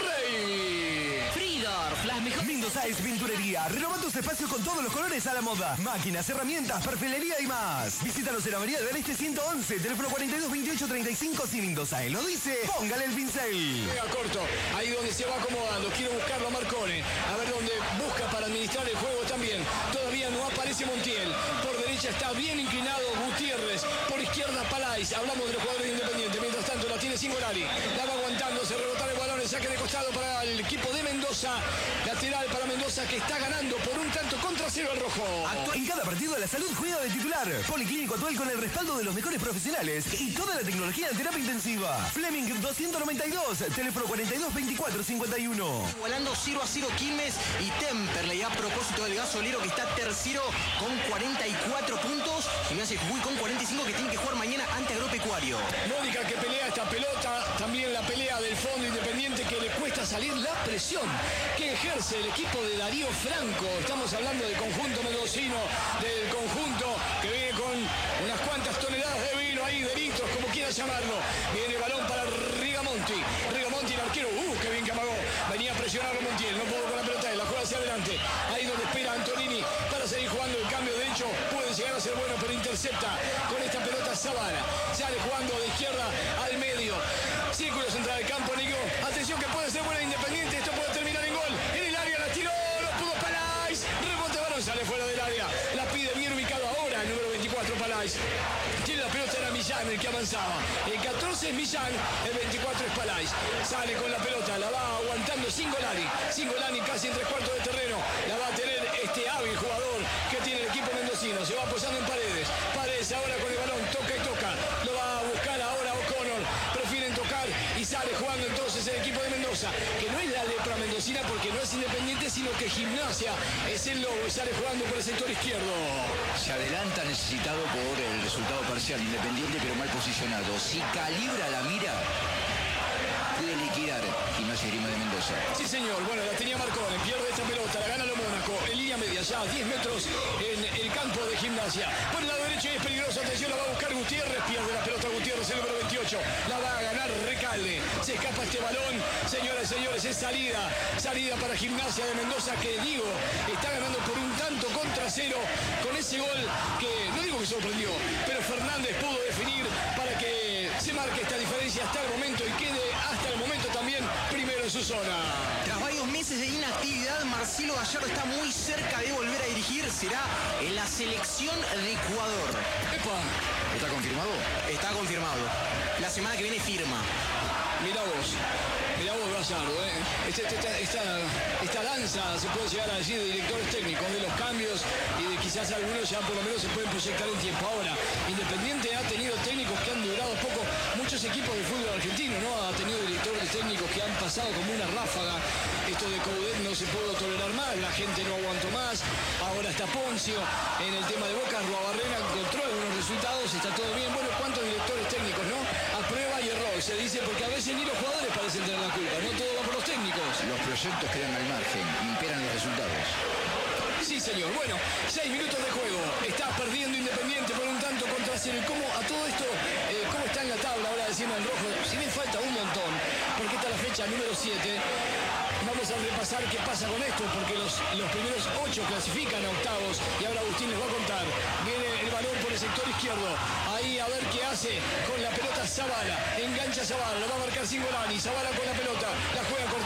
Rey. Fridorf, las mejores. Mendoza es pinturería. Renova tus espacios con todos los colores a la moda. Máquinas, herramientas, perfilería y más. Visítanos en Avenida del Este 111, teléfono 42 28 35. Si Mendoza lo dice, póngale el pincel. Juega corto, ahí donde se va acomodando. Quiero buscarlo a Marcone. A ver dónde busca para administrar el juego también. Todavía no aparece Montiel. Por derecha está bien inclinado Gutiérrez. Por izquierda Palais. Hablamos de los jugadores de Independiente. Mientras tanto la tiene Cingolani. La va aguantando, se rebota el balón. El saque de costado para el equipo de Mendoza. Lateral para Mendoza que está ganando por un tanto contra cero al rojo. En cada partido la salud juega de titular. Policlínico Atuel con el respaldo de los mejores profesionales y toda la tecnología de terapia intensiva. Fleming 292, teléfono 42 24 51. Igualando 0-0 Quilmes y Temperley a propósito del gasolero que está tercero con 44 puntos. Gimnasia Jujuy con 45 que tiene que jugar mañana ante Agropecuario. Mónica que pelea esta pelota, también la pelea del fondo Independiente que le cuesta salir la presión que ejerce el equipo de Darío Franco. Estamos hablando del conjunto mendocino, del conjunto que viene con unas cuantas toneladas de vino ahí, de litros, como quieras llamarlo. Viene el balón para Rigamonti. Rigamonti, el arquero, qué bien que amagó. Venía a presionarlo Montiel, no pudo con la pelota, la juega hacia adelante. Ahí donde espera Antonini para seguir jugando el cambio derecho. Puede llegar a ser bueno, pero intercepta con esta pelota Zavala. Sale jugando de izquierda al medio. Círculo central del campo, Nico. Atención que puede ser buena Independiente. Esto puede terminar en gol. En el área la tiró, no pudo Palais. Rebote balón, sale fuera del área. La pide bien ubicado ahora el número 24 Palais. Tiene la pelota, era Millán el que avanzaba. El 14 es Millán, el 24 es Palais. Sale con la pelota, la va aguantando Cingolani. Cingolani casi en 3/4 de terreno. La va a tener este hábil jugador que tiene el equipo mendocino. Se va apoyando en Paredes. Paredes ahora con el balón, toca y toca. Lo va a buscar ahora O'Connor. Prefieren tocar y sale jugando entonces el equipo de Mendoza, que no es la lepra mendocina porque no es Independiente, sino que Gimnasia es el lobo y sale jugando por el sector izquierdo. Se adelanta necesitado por el resultado parcial Independiente, pero mal posicionado. Si calibra la mira, puede liquidar Gimnasia y Grima de Mendoza. Sí, señor. Bueno, la tenía Marcone. Pierde esta pelota. La gana lo Mónaco. En línea media. Ya 10 metros en el campo de Gimnasia. Por el lado derecho y es peligroso. Atención, la va a buscar Gutiérrez. Pierde la pelota Gutiérrez, el número 28. La va a ganar Recalde. Se escapa este balón. Señoras y señores, es salida. Salida para Gimnasia de Mendoza que, digo, está ganando por un tanto contra cero con ese gol que, no digo que sorprendió, pero Fernández pudo definir para que se marque esta diferencia hasta el momento y quede hasta el momento también primero en su zona. Tras varios meses de inactividad, Marcelo Gallardo está muy cerca de volver a dirigir. Será en la selección de Ecuador. ¡Epa! ¿Está confirmado? Está confirmado. La semana que viene firma. Mirá vos, Gallardo, esta danza, se puede llegar a decir, de directores técnicos, de los cambios y de quizás algunos ya por lo menos se pueden proyectar en tiempo. Ahora, Independiente ha tenido técnicos que han durado poco, muchos equipos de fútbol argentino, ¿no? Ha tenido directores técnicos que han pasado como una ráfaga. Esto de Coudet no se pudo tolerar más, la gente no aguantó más. Ahora está Poncio, en el tema de Boca, Ruabarrena encontró algunos resultados, está todo bien. Bueno, ¿cuántos directores técnicos, no? A prueba y error, se dice, porque a veces ni los jugadores parecen tener la culpa, no todo va por los técnicos. Los proyectos quedan al margen, imperan los resultados. Sí, señor. Bueno, 6 minutos de juego. Está perdiendo Independiente por un tanto contra cero. ¿Y cómo a todo esto, cómo está en la tabla ahora encima en rojo? Si bien falta un montón, porque está la fecha número 7. Vamos a repasar qué pasa con esto, porque los primeros 8 clasifican a octavos y ahora Agustín les va a contar. Viene el balón por el sector izquierdo. Ahí a ver qué hace con la pelota Zavala. Engancha Zavala, lo va a marcar Cingolani. Zavala con la pelota, la juega cortita a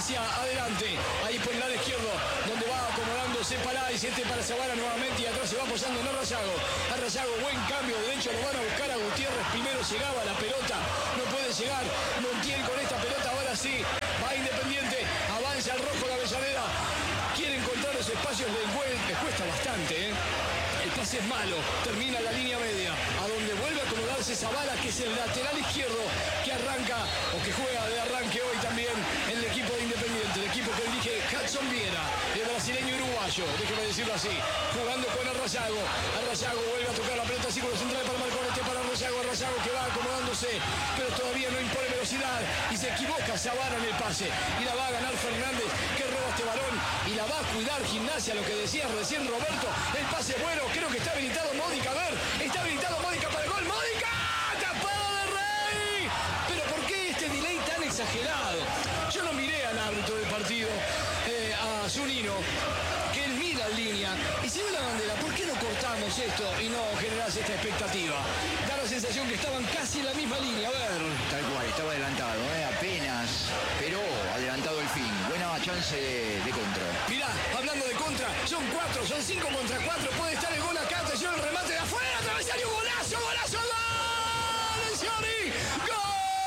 hacia adelante. Ahí por el lado izquierdo, donde va acomodándose Paláez. Para Zavala nuevamente y atrás se va apoyando en Arrayago. Arrayago, buen cambio. De hecho, lo van a buscar a Gutiérrez. Primero llegaba la pelota. No puede llegar. Montiel con esta pelota. Ahora sí. Va Independiente. Avanza el rojo de Avellaneda. Quiere encontrar los espacios del gol. Les cuesta bastante, ¿eh? El pase es malo, termina la línea media, a donde vuelve a acomodarse Zavala, que es el lateral izquierdo que arranca o que juega de arranque hoy también en el equipo de Independiente, el equipo que dirige Hudson Viera, el brasileño uruguayo, déjeme decirlo así, jugando con Arrayago. Arrayago vuelve a tocar la pelota, círculo central para Marconete, para Arrayago, Arrayago que va acomodándose, pero todavía no impone velocidad y se equivoca Zavala en el pase y la va a ganar Fernández, que roba este balón y la va a cuidar Gimnasia, lo que decía recién Roberto. El pase es bueno, creo que está habilitado Módica, a ver, está habilitado Módica para el gol, Módica, tapado de Rey, pero ¿por qué este delay tan exagerado? Yo no miré al árbitro del partido, a Zunino, que él mira en línea y si ve la bandera, ¿por qué no cortamos esto y no generás esta expectativa? Da la sensación que estaban casi en la misma línea, a ver. Tal cual, estaba adelantado, apenas, pero adelantado el fin. Buena chance de contra. Mirá, hablando de contra, son 5 contra 4, puede estar el gol acá, atención, el remate de afuera, travesaño, golazo, golazo, gol, Lencioni, gol.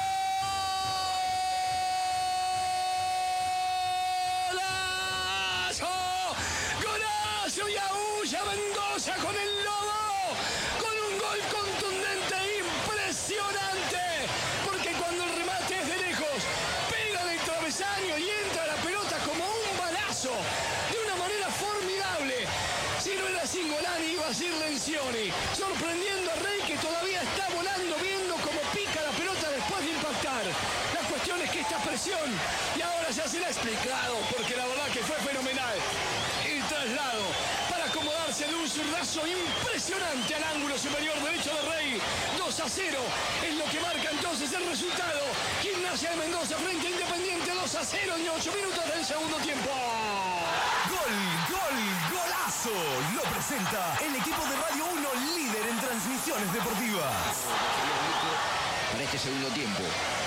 Y aúlla Mendoza con el lobo, con un gol contundente, impresionante, porque cuando el remate es de lejos, pega del travesaño y entra la pelota como un balazo, de una manera formidable. Si no era Cingolani, iba a ser Lencioni, sorprendiendo a Rey, que todavía está volando, viendo cómo pica la pelota después de impactar. La cuestión es que esta presión, y ahora ya se la ha explicado, porque la verdad que fue fenomenal. El traslado para acomodarse de un zurdazo impresionante al ángulo superior derecho de Rey. 2-0 es lo que marca entonces el resultado. Gimnasia de Mendoza frente a Independiente, 2-0 en 8 minutos del segundo tiempo. Gol, gol, golazo. Lo presenta el equipo de Radio 1, líder en transmisiones deportivas. Para este segundo tiempo,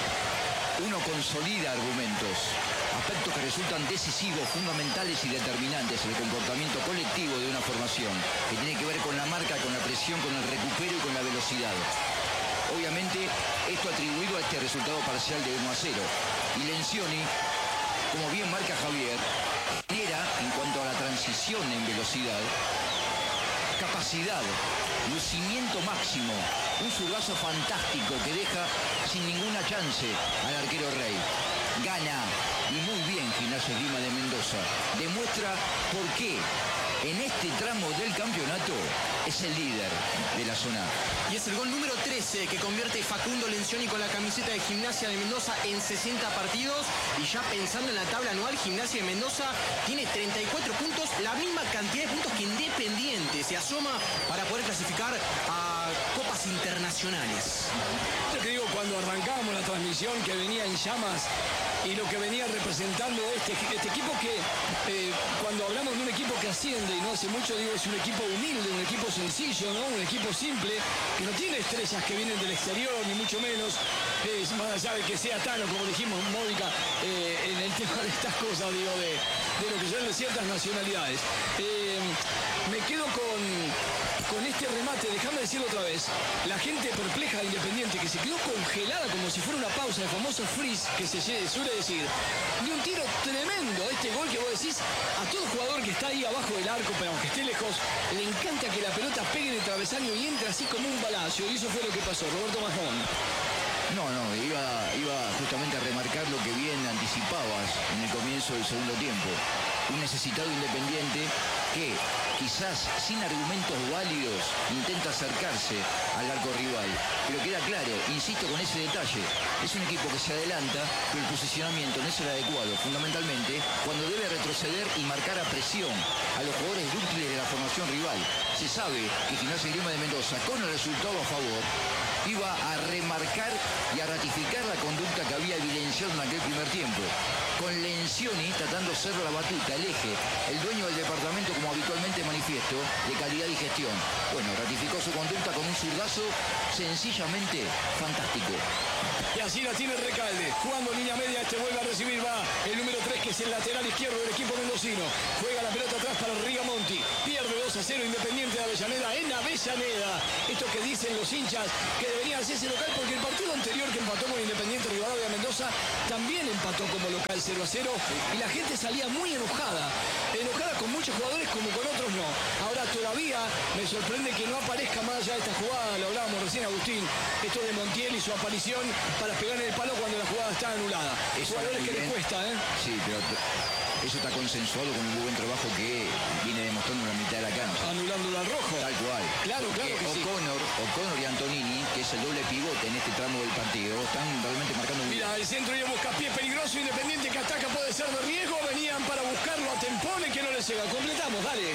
uno consolida argumentos, aspectos que resultan decisivos, fundamentales y determinantes en el comportamiento colectivo de una formación, que tiene que ver con la marca, con la presión, con el recupero y con la velocidad. Obviamente, esto atribuido a este resultado parcial de 1-0. Y Lencioni, como bien marca Javier, genera, en cuanto a la transición en velocidad, capacidad, lucimiento máximo, un zurdazo fantástico que deja sin ninguna chance al arquero Rey. Gana, y muy bien, Gimnasia Esgrima de Mendoza. Demuestra por qué en este tramo del campeonato es el líder de la zona. Y es el gol número 13 que convierte Facundo Lencioni con la camiseta de Gimnasia de Mendoza en 60 partidos. Y ya pensando en la tabla anual, Gimnasia de Mendoza tiene 34 puntos, la misma cantidad de puntos que Independiente. Se asoma para poder clasificar a copas internacionales. Yo te digo, cuando arrancábamos la transmisión, que venía en llamas y lo que venía representando este equipo que, cuando hablamos de un equipo que asciende y no hace mucho, digo, es un equipo humilde, un equipo sencillo, ¿no? Un equipo simple, que no tiene estrellas que vienen del exterior, ni mucho menos, más allá de que sea Tano, como dijimos, Módica, en el tema de estas cosas, digo, de lo que son de ciertas nacionalidades. Me quedo con este remate, déjame decirlo otra vez, la gente perpleja de Independiente, que se quedó congelada como si fuera una pausa, el famoso freeze que se suele decir, de un tiro tremendo, este gol que vos decís, a todo jugador que está ahí abajo del arco, pero aunque esté lejos, le encanta que la pelota pegue en el travesaño y entre así como un balazo, y eso fue lo que pasó. Roberto Majón. No, iba justamente a remarcar lo que bien anticipabas en el comienzo del segundo tiempo. Un necesitado Independiente que, quizás sin argumentos válidos, intenta acercarse al arco rival. Pero queda claro, insisto con ese detalle, es un equipo que se adelanta, pero el posicionamiento no es el adecuado, fundamentalmente cuando debe retroceder y marcar a presión a los jugadores útiles de la formación rival. Se sabe que Gimnasia Esgrima de Mendoza, con el resultado a favor, iba a remarcar y a ratificar la conducta que había evidenciado en aquel primer tiempo, con Lencioni tratando de ser la batuta, el eje, el dueño del departamento, como habitualmente manifiesto, de calidad y gestión. Bueno, ratificó su conducta con un zurdazo sencillamente fantástico. Y así la tiene Recalde, jugando en línea media, este vuelve a recibir, va el número 3, es el lateral izquierdo del equipo mendocino. Juega la pelota atrás para Rigamonti. Pierde 2-0 Independiente de Avellaneda en Avellaneda. Esto que dicen los hinchas que debería hacerse local porque el partido anterior que empató con Independiente Rivadavia Mendoza también empató como local 0-0 y la gente salía muy enojada con muchos jugadores como con otros no. Ahora todavía me sorprende que no aparezca más allá de esta jugada, lo hablábamos recién Agustín, esto de Montiel y su aparición para pegar en el palo cuando la jugada está anulada. Jugadores que le cuesta, ¿eh? Sí, pero eso está consensuado con el muy buen trabajo que viene demostrando en la mitad de la cancha. Anulándolo al rojo. Tal cual. Claro que sí. O'Connor y Antonini, que es el doble pivote en este tramo del partido, están realmente marcando un... Mira, el centro y el buscapié peligroso, Independiente que ataca puede ser de riesgo, venían para buscarlo a Tempone que no le llega. Completamos, dale.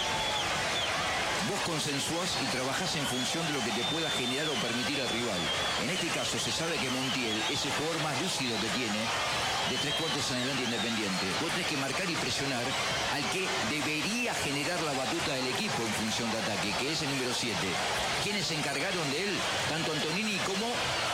Vos consensuás y trabajás en función de lo que te pueda generar o permitir al rival. En este caso se sabe que Montiel es el jugador más lúcido que tiene de 3 cuartos en adelante Independiente. Vos tenés que marcar y presionar al que debería generar la batuta del equipo en función de ataque, que es el número 7. ¿Quiénes se encargaron de él? Tanto Antonini como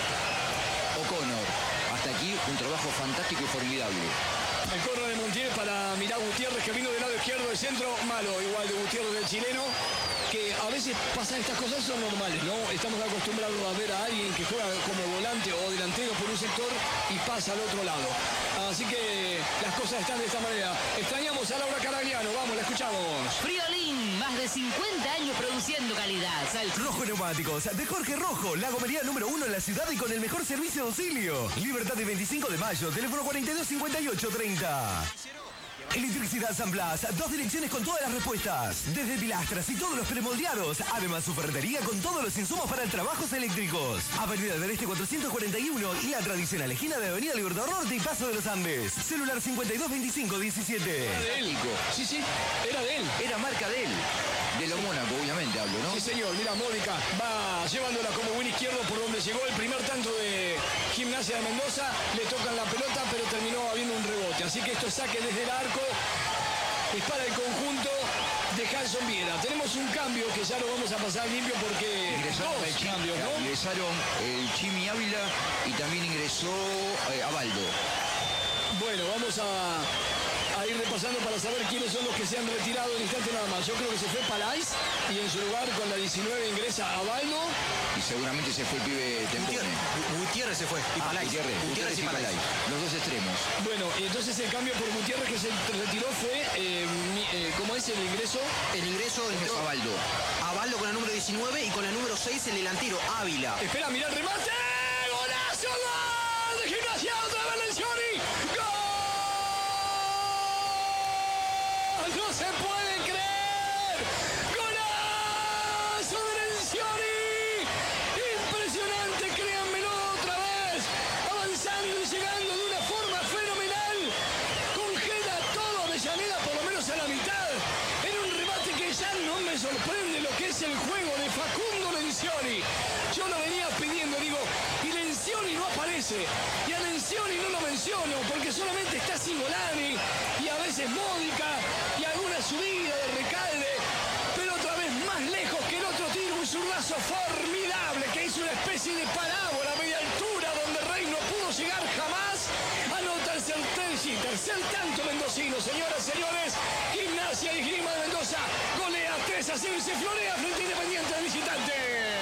O'Connor. Hasta aquí un trabajo fantástico y formidable. El corno de Montiel para Mirá Gutiérrez que vino del lado izquierdo del centro, malo igual de Gutiérrez del chileno, que a veces pasan estas cosas, son normales, ¿no? Estamos acostumbrados a ver a alguien que juega como volante o delantero por un sector y pasa al otro lado. Así que las cosas están de esta manera. Extrañamos a Laura Caragliano, vamos, la escuchamos. Friolín, más de 50 años produciendo calidad. Rojo Neumáticos, de Jorge Rojo, la gomería número 1 en la ciudad y con el mejor servicio de auxilio. Libertad de 25 de mayo, teléfono 425830. Electricidad San Blas, 2 direcciones con todas las respuestas. Desde pilastras y todos los premoldeados. Además, su ferretería con todos los insumos para trabajos eléctricos. Avenida del Este 441 y la tradicional esquina de Avenida Libertador Norte y Paso de los Andes. Celular 522517. Era de él. Sí, era de él. Era marca de él. De lo Mónaco, obviamente hablo, ¿no? Sí, señor. Mira, Mónica va llevándola como buen izquierdo por donde llegó el primer tanto de Gimnasia de Mendoza. Le tocan la pelota, pero terminó habiendo un rebote. Así que esto es saque desde el arco. Es para el conjunto de Hanson Viera. Tenemos un cambio que ya lo vamos a pasar limpio porque ingresaron cambios, ¿no? Ingresaron el Chimi Ávila y también ingresó Abaldo. Bueno, vamos a ir repasando para saber quiénes son los que se han retirado en instante nada más. Yo creo que se fue Palais y en su lugar con la 19 ingresa Abaldo. Y seguramente se fue el pibe Tempone. Gutiérrez se fue. Y Palais. Gutiérrez y Palais. Los dos extremos. Bueno, y entonces el cambio por Gutiérrez que se retiró fue, ¿cómo es el ingreso? El ingreso entró Abaldo. Abaldo con la número 19 y con la número 6 el delantero, Ávila. Espera, mirá el remate. ¡Golazo! ¡Gol de Gimnasia! ¡Otra vez Lencioni! ¡Gol! ¡No se puede creer! ¡Golazo de Lencioni! Impresionante, créanmelo otra vez. Avanzando y llegando de una forma fenomenal. Congela todo Avellaneda, por lo menos a la mitad. En un remate que ya no me sorprende lo que es el juego de Facundo Lencioni. Yo lo venía pidiendo, digo, y Lencioni no aparece. Y a Lencioni no lo menciono porque solamente está Singolani y a veces Módica y alguna subida de Recalde, pero otra vez más lejos que el otro tiro, un zurdazo formidable que hizo una especie de parábola a media altura donde Rey no pudo llegar jamás. Anota el tercer tanto mendocino, señoras y señores. Gimnasia y Grima de Mendoza golea 3-0 y se florea frente a Independiente de visitante.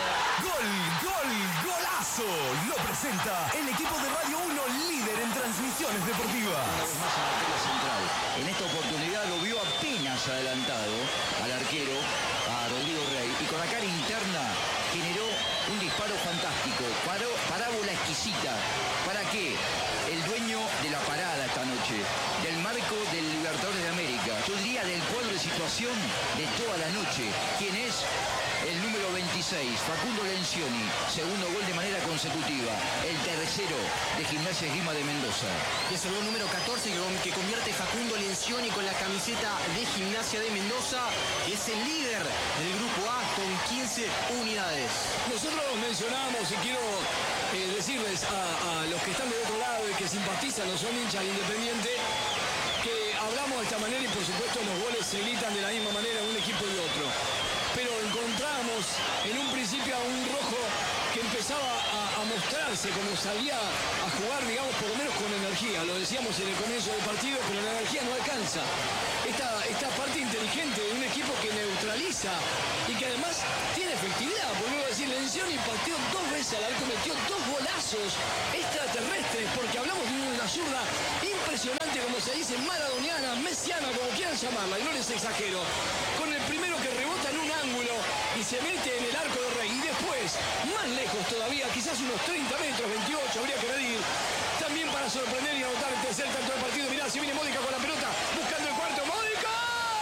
¡Golazo! Lo presenta el equipo de Radio 1, líder en transmisiones deportivas. Una vez más en la tela central. En esta oportunidad lo vio apenas adelantado al arquero, a Rodrigo Rey, y con la cara interna generó un disparo fantástico, parábola exquisita. ¿Para qué? El dueño de la parada esta noche, del marco del Libertadores de América, yo diría del cuadro de situación de toda la noche. ¿Quién es? El número 26, Facundo Lencioni, segundo gol de manera consecutiva, el tercero de Gimnasia Esgrima de Mendoza. Y es el gol número 14 que convierte Facundo Lencioni con la camiseta de Gimnasia de Mendoza, que es el líder del grupo A con 15 unidades. Nosotros mencionábamos y quiero decirles a los que están del otro lado y que simpatizan, no son hinchas de Independiente, que hablamos de esta manera y por supuesto los goles se gritan de la misma manera en un equipo y otro. Pero encontramos en un principio a un rojo que empezaba a mostrarse como salía a jugar, digamos, por lo menos con energía. Lo decíamos en el comienzo del partido, pero la energía no alcanza. Esta parte inteligente de un equipo que neutraliza y que además tiene efectividad. Vuelvo a decir, Lencioni pateó 2 veces al arco, metió 2 golazos extraterrestres, porque hablamos de una zurda impresionante, como se dice, maradoniana, mesiana, como quieran llamarla, y no les exagero. Con el primero que rebota en un ángulo y se mete en el arco de Rey. Y después, más lejos todavía, quizás unos 30 metros, 28, habría que medir. También para sorprender y anotar el tercer tanto del partido. Mirá, si viene Módica con la pelota, buscando el cuarto. ¡Módica!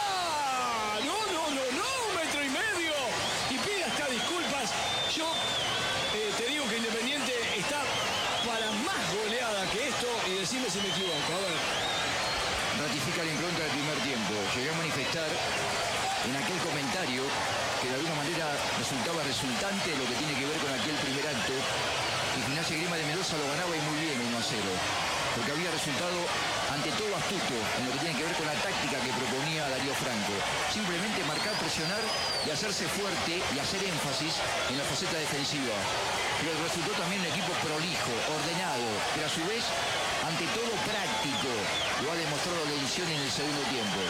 No, 1,5 metros. Y pide hasta disculpas. Yo te digo que Independiente está para más goleada que esto, y decime si me equivoco. A ver. Ratifica la impronta del primer tiempo. Llegué a manifestar en aquel comentario que de alguna manera resultaba resultante de lo que tiene que ver con aquel primer acto, y Gimnasia y Grima de Mendoza lo ganaba y muy bien 1-0, porque había resultado ante todo astuto en lo que tiene que ver con la táctica que proponía Darío Franco. Simplemente marcar, presionar y hacerse fuerte y hacer énfasis en la faceta defensiva. Pero resultó también un equipo prolijo, ordenado, pero a su vez, ante todo práctico. Lo ha demostrado Lencioni en el segundo tiempo.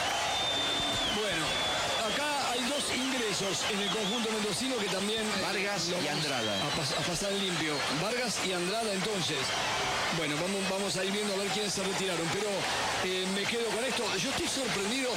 Bueno, acá hay 2 ingresos en el conjunto mendocino que también... Vargas y Andrada. A pasar limpio. Vargas y Andrada, entonces. Bueno, vamos a ir viendo a ver quiénes se retiraron. Pero me quedo con esto. Yo estoy sorprendido...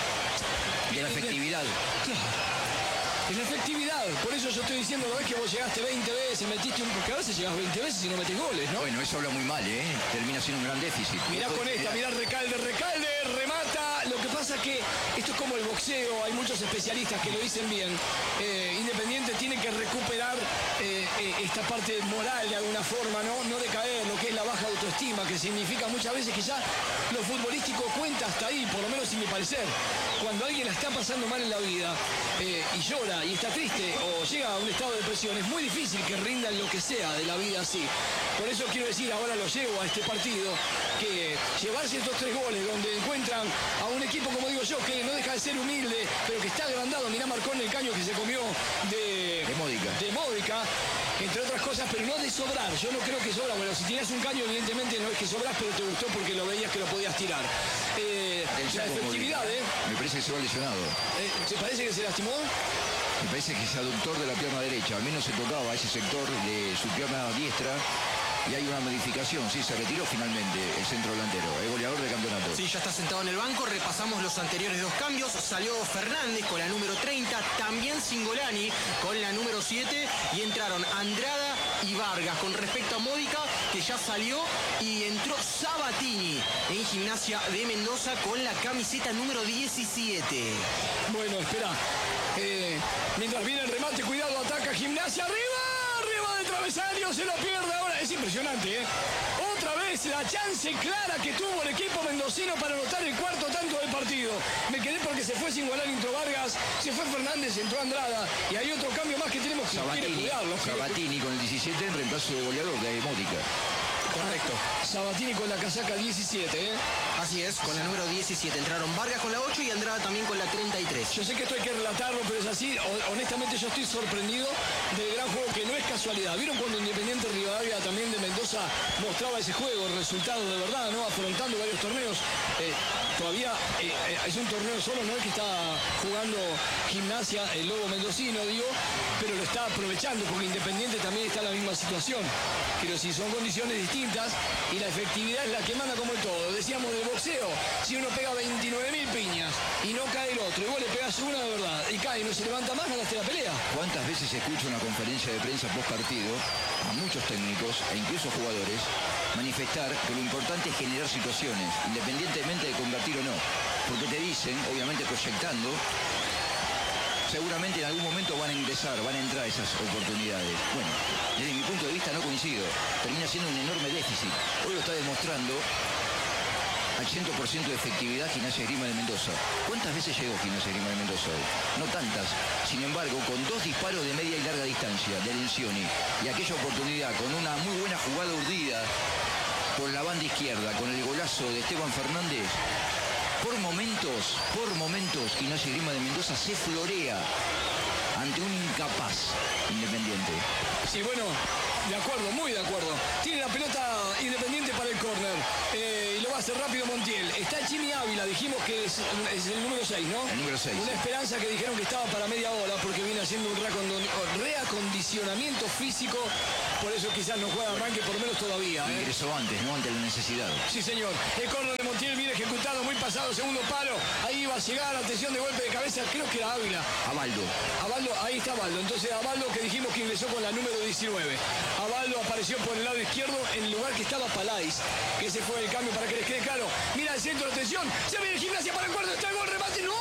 De la efectividad. Claro. Es la efectividad. Por eso yo estoy diciendo, no es que vos llegaste 20 veces, metiste un... Porque a veces llegas 20 veces y no metes goles, ¿no? Bueno, eso habla muy mal, ¿eh? Termina siendo un gran déficit. Mirá con esta, mirá Recalde, remata. Lo que pasa es que esto es como el boxeo, hay muchos especialistas que lo dicen bien. Independiente tiene que recuperar esta parte moral de alguna forma, ¿no? No decaer, lo que es la baja autoestima, que significa muchas veces que ya lo futbolístico cuenta hasta ahí, por lo menos sin mi parecer. Cuando alguien la está pasando mal en la vida y llora y está triste o llega a un estado de depresión, es muy difícil que rinda en lo que sea de la vida así. Por eso quiero decir, ahora lo llevo a este partido, que llevarse estos 3 goles donde encuentran a un equipo, como digo yo, que no deja de ser humilde, pero que está agrandado. Mirá Marcón el caño que se comió de Módica, entre otras cosas, pero no de sobrar. Yo no creo que sobra. Bueno, si tienes un caño, evidentemente no es que sobras, pero te gustó porque lo veías que lo podías tirar. La efectividad, Me parece que se va lesionado. ¿Te parece que se lastimó? Me parece que es aductor de la pierna derecha, al menos se tocaba ese sector de su pierna diestra y hay una modificación, sí, se retiró finalmente el centro delantero, el goleador del campeonato. Sí, ya está sentado en el banco, repasamos los anteriores 2 cambios, salió Fernández con la número 30, también Cingolani con la número 7 y entraron Andrada y Vargas. Con respecto a Módica, que ya salió, y entró Sabatini en Gimnasia de Mendoza con la camiseta número 17. Bueno, espera. Mientras viene el remate, cuidado, ataca Gimnasia, arriba del travesaño, se lo pierde ahora. Es impresionante, ¿eh? Otra vez la chance clara que tuvo el equipo mendocino para anotar el 4º tanto del partido. Me quedé porque se fue Cingolani, entró Vargas, se fue Fernández, entró Andrada. Y hay otro cambio más que tenemos que cuidarlo. Sabatini con el 17 en reemplazo de goleador de Módica. Correcto. Sabatini con la casaca 17, ¿eh? Así es, con la número 17. Entraron Vargas con la 8 y Andrada también con la 33. Yo sé que esto hay que relatarlo, pero es así. Honestamente yo estoy sorprendido del gran juego, que no es casualidad. ¿Vieron cuando Independiente Rivadavia también de Mendoza mostraba ese juego, el resultado de verdad, ¿no? Afrontando varios torneos. Todavía es un torneo solo, no es que está jugando Gimnasia, el Lobo mendocino, digo, pero lo está aprovechando porque Independiente también está en la misma situación. Pero si son condiciones distintas y la efectividad es la que manda como el todo. Decíamos del boxeo, si uno pega 29.000 piñas y no cae el otro, y vos le pegás una de verdad y cae y no se levanta más, ganaste la pelea. ¿Cuántas veces se escucha una conferencia de prensa post partido a muchos técnicos e incluso jugadores manifestar que lo importante es generar situaciones, independientemente de convertir o no? Porque te dicen, obviamente proyectando, seguramente en algún momento van a ingresar, van a entrar esas oportunidades. Bueno, desde mi punto de vista no coincido. Termina siendo un enorme déficit. Hoy lo está demostrando al 100% de efectividad Gimnasia y Grima de Mendoza. ¿Cuántas veces llegó Gimnasia y Grima de Mendoza hoy? No tantas. Sin embargo, con 2 disparos de media y larga distancia de Lencioni y aquella oportunidad con una muy buena jugada urdida por la banda izquierda, con el golazo de Esteban Fernández, por momentos, Gimnasia y Grima de Mendoza se florea ante un incapaz Independiente. Sí, bueno, de acuerdo, muy de acuerdo. Tiene la pelota Independiente para el córner. Y lo va a hacer rápido Montiel. Está Jimmy Ávila, dijimos que es el número 6, ¿no? El número 6. Una esperanza que dijeron que estaba para media hora porque viene haciendo un reacondicionamiento físico. Por eso quizás no juega arranque, por lo menos todavía. Ingresó antes, ¿no? Ante la necesidad. Sí, señor. El córner de Montiel viene ejecutado, muy pasado, segundo palo. Ahí va a llegar, atención de golpe de cabeza, creo que era Ávila. Abaldo, ahí está Abaldo. Entonces Abaldo que dijimos que ingresó con la número 19. Abaldo apareció por el lado izquierdo en el lugar que estaba Palais, que ese fue el cambio para que les quede claro. Mira el centro, atención, se viene Gimnasia para el cuarto, está el gol, remate, no,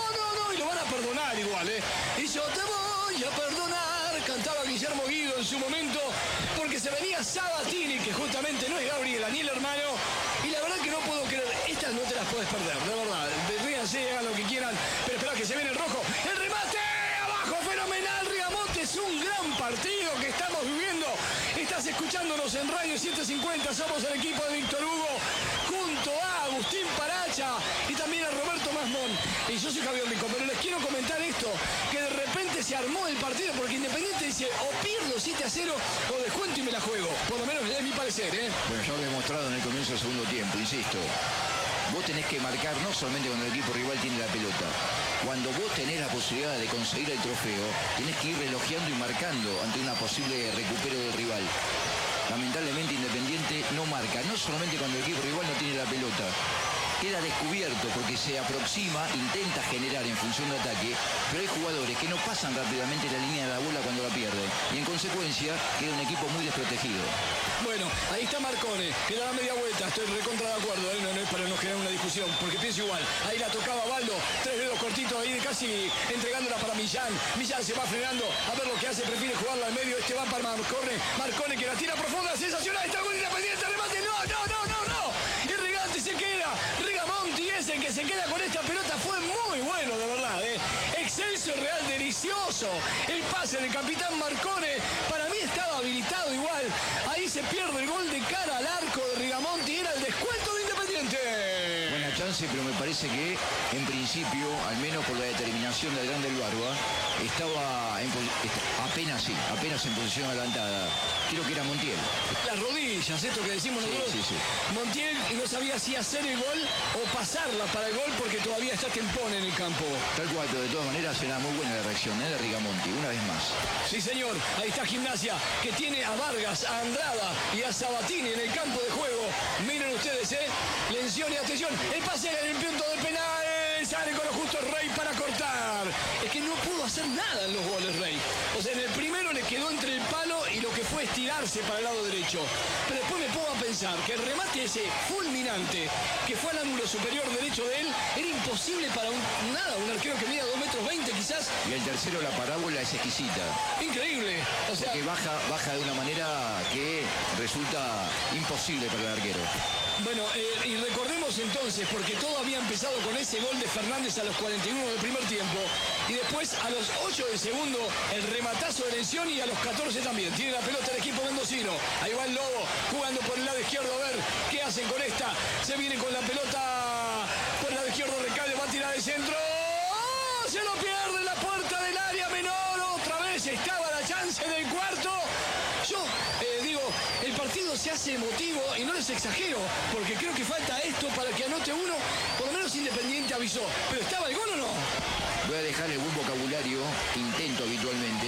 y lo van a perdonar igual, Y yo te voy a perdonar, cantaba Guillermo Guido en su momento, porque se venía Sabatini, que justamente no es Gabriela ni el hermano, y la verdad que no puedo creer, estas no te las puedes perder, de verdad, ríanse, hagan lo que quieran, pero esperá que se viene el rojo, el remate, abajo, fenomenal, Rigamonte, es un gran partido que estamos viviendo. Estás escuchándonos en Radio 750, somos el equipo de Víctor Hugo, junto a Agustín Paracha y también a Roberto Masmón. Y yo soy Javier Rico, pero les quiero comentar esto, que de repente se armó el partido porque Independiente dice, o pierdo 7-0 o descuento y me la juego. Por lo menos es mi parecer, Bueno, ya lo he demostrado en el comienzo del segundo tiempo, insisto. Vos tenés que marcar no solamente cuando el equipo rival tiene la pelota. Cuando vos tenés la posibilidad de conseguir el trofeo, tenés que ir relojeando y marcando ante una posible recupero del rival. Lamentablemente Independiente no marca, no solamente cuando el equipo rival no tiene la pelota. Queda descubierto porque se aproxima, intenta generar en función de ataque, pero hay jugadores que no pasan rápidamente la línea de la bola cuando la pierden. Y en consecuencia queda un equipo muy desprotegido. Bueno, ahí está Marcone, que da la media vuelta, estoy recontra de acuerdo, no es para no generar una discusión, porque pienso igual, ahí la tocaba Baldo, 3 dedos cortitos ahí, casi entregándola para Millán, Millán se va frenando, a ver lo que hace, prefiere jugarla al medio, este va para Marcone que la tira profunda, sensacional, está con Independiente, remate, no, Irrigante se queda, Rigamonti ese que se queda con esta pelota fue muy bueno, de verdad, excelso, real, delicioso, el pase del capitán Marcone, para mí estaba habilitado igual, ahí se pierde el gol de cara al arco de Rigamonti, era el descuento de Independiente. Buena chance, pero me parece que en principio, al menos por la determinación del grande del Barba, estaba apenas en posición adelantada. Creo que era Montiel. Las rodillas, esto que decimos nosotros. Sí. Montiel no sabía si hacer el gol o pasarla para el gol porque todavía está Tempón en el campo. Tal cual, pero de todas maneras será muy buena la reacción de Rigamonti, una vez más. Sí, señor, ahí está Gimnasia, que tiene a Vargas, a Andrada y a Sabatini en el campo de juego. Miren ustedes, Lención y atención, el pase en el punto de penal, sale con lo justo Rey para cortar. Es que no pudo hacer nada en los goles Rey. O sea, en el primero le quedó entre el palo y lo que fue estirarse para el lado derecho. Pero después me pongo a pensar que el remate ese fulminante, que fue al ángulo superior derecho de él, era imposible para un arquero que mida 2,20 metros quizás. Y el tercero, la parábola, es exquisita. Increíble. O sea, porque baja de una manera que resulta imposible para el arquero. Bueno, y recordemos entonces, porque todo había empezado con ese gol de Fernández a los 41 del primer tiempo, y después a los 8 del segundo, el rematazo de Lención, y a los 14 también. Tiene la pelota el equipo mendocino. Ahí va el Lobo, jugando por el lado izquierdo, a ver qué hacen con esta. Se viene con la pelota por el lado izquierdo, Recalde va a tirar de centro. ¡Oh! Se lo pierde en la puerta del área menor. Otra vez estaba la chance del cuarto. Yo digo, el partido se hace emotivo y no les exagero, porque creo que falta esto para que anote uno. Por lo menos Independiente avisó. ¿Pero estaba el gol o no? Voy a dejar el buen vocabulario que intento habitualmente.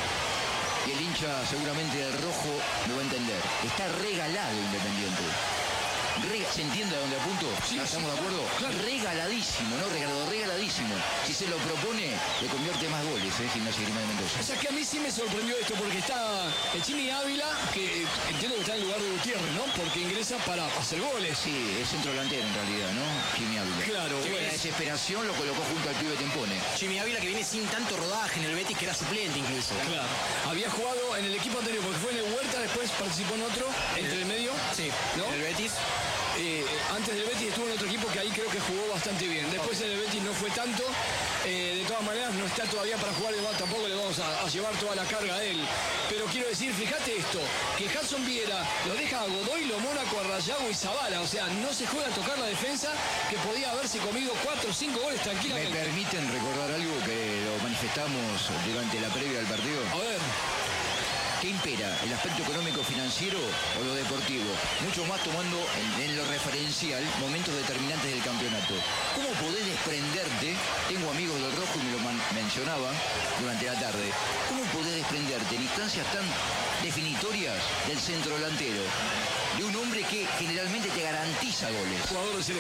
Y el hincha seguramente del rojo me va a entender. Está regalado Independiente. ¿Se entiende a dónde apunto? Sí, ¿Estamos de acuerdo? Claro. Regaladísimo, ¿no? Regaladísimo. Si se lo propone, le convierte más goles, Gimnasia y Grima de Mendoza. O sea que a mí sí me sorprendió esto, porque está el Chimi Ávila, que entiendo que está en el lugar de Gutiérrez, ¿no? Porque ingresa para hacer goles. Sí, es centro delantero en realidad, ¿no? Chimi Ávila. Claro, que bueno. la desesperación lo colocó junto al pibe Tempone. Chimi Ávila, que viene sin tanto rodaje en el Betis, que era suplente incluso. Claro. Había jugado en el equipo anterior, porque fue en el Huerta, después participó en otro, entre el medio. Sí, ¿no? en el Betis. Antes del Betis estuvo en otro equipo que ahí creo que jugó bastante bien. Después en el Betis no fue tanto. De todas maneras no está todavía para jugar, tampoco le vamos a llevar toda la carga a él. Pero quiero decir, fíjate esto, que Hudson Viera lo deja a Godoy, Lo Mónaco, a Rayago y Zabala. O sea, no se juega a tocar la defensa, que podía haberse comido 4 o 5 goles tranquilamente. ¿Me permiten recordar algo que lo manifestamos durante la previa del partido? A ver. ¿Qué impera? ¿El aspecto económico financiero o lo deportivo? Mucho más tomando en lo referencial momentos determinantes del campeonato. ¿Cómo podés desprenderte? Tengo amigos del rojo y me lo mencionaban durante la tarde. ¿Cómo podés desprenderte en instancias tan definitorias del centro delantero? De un hombre que generalmente te garantiza goles. Jugador de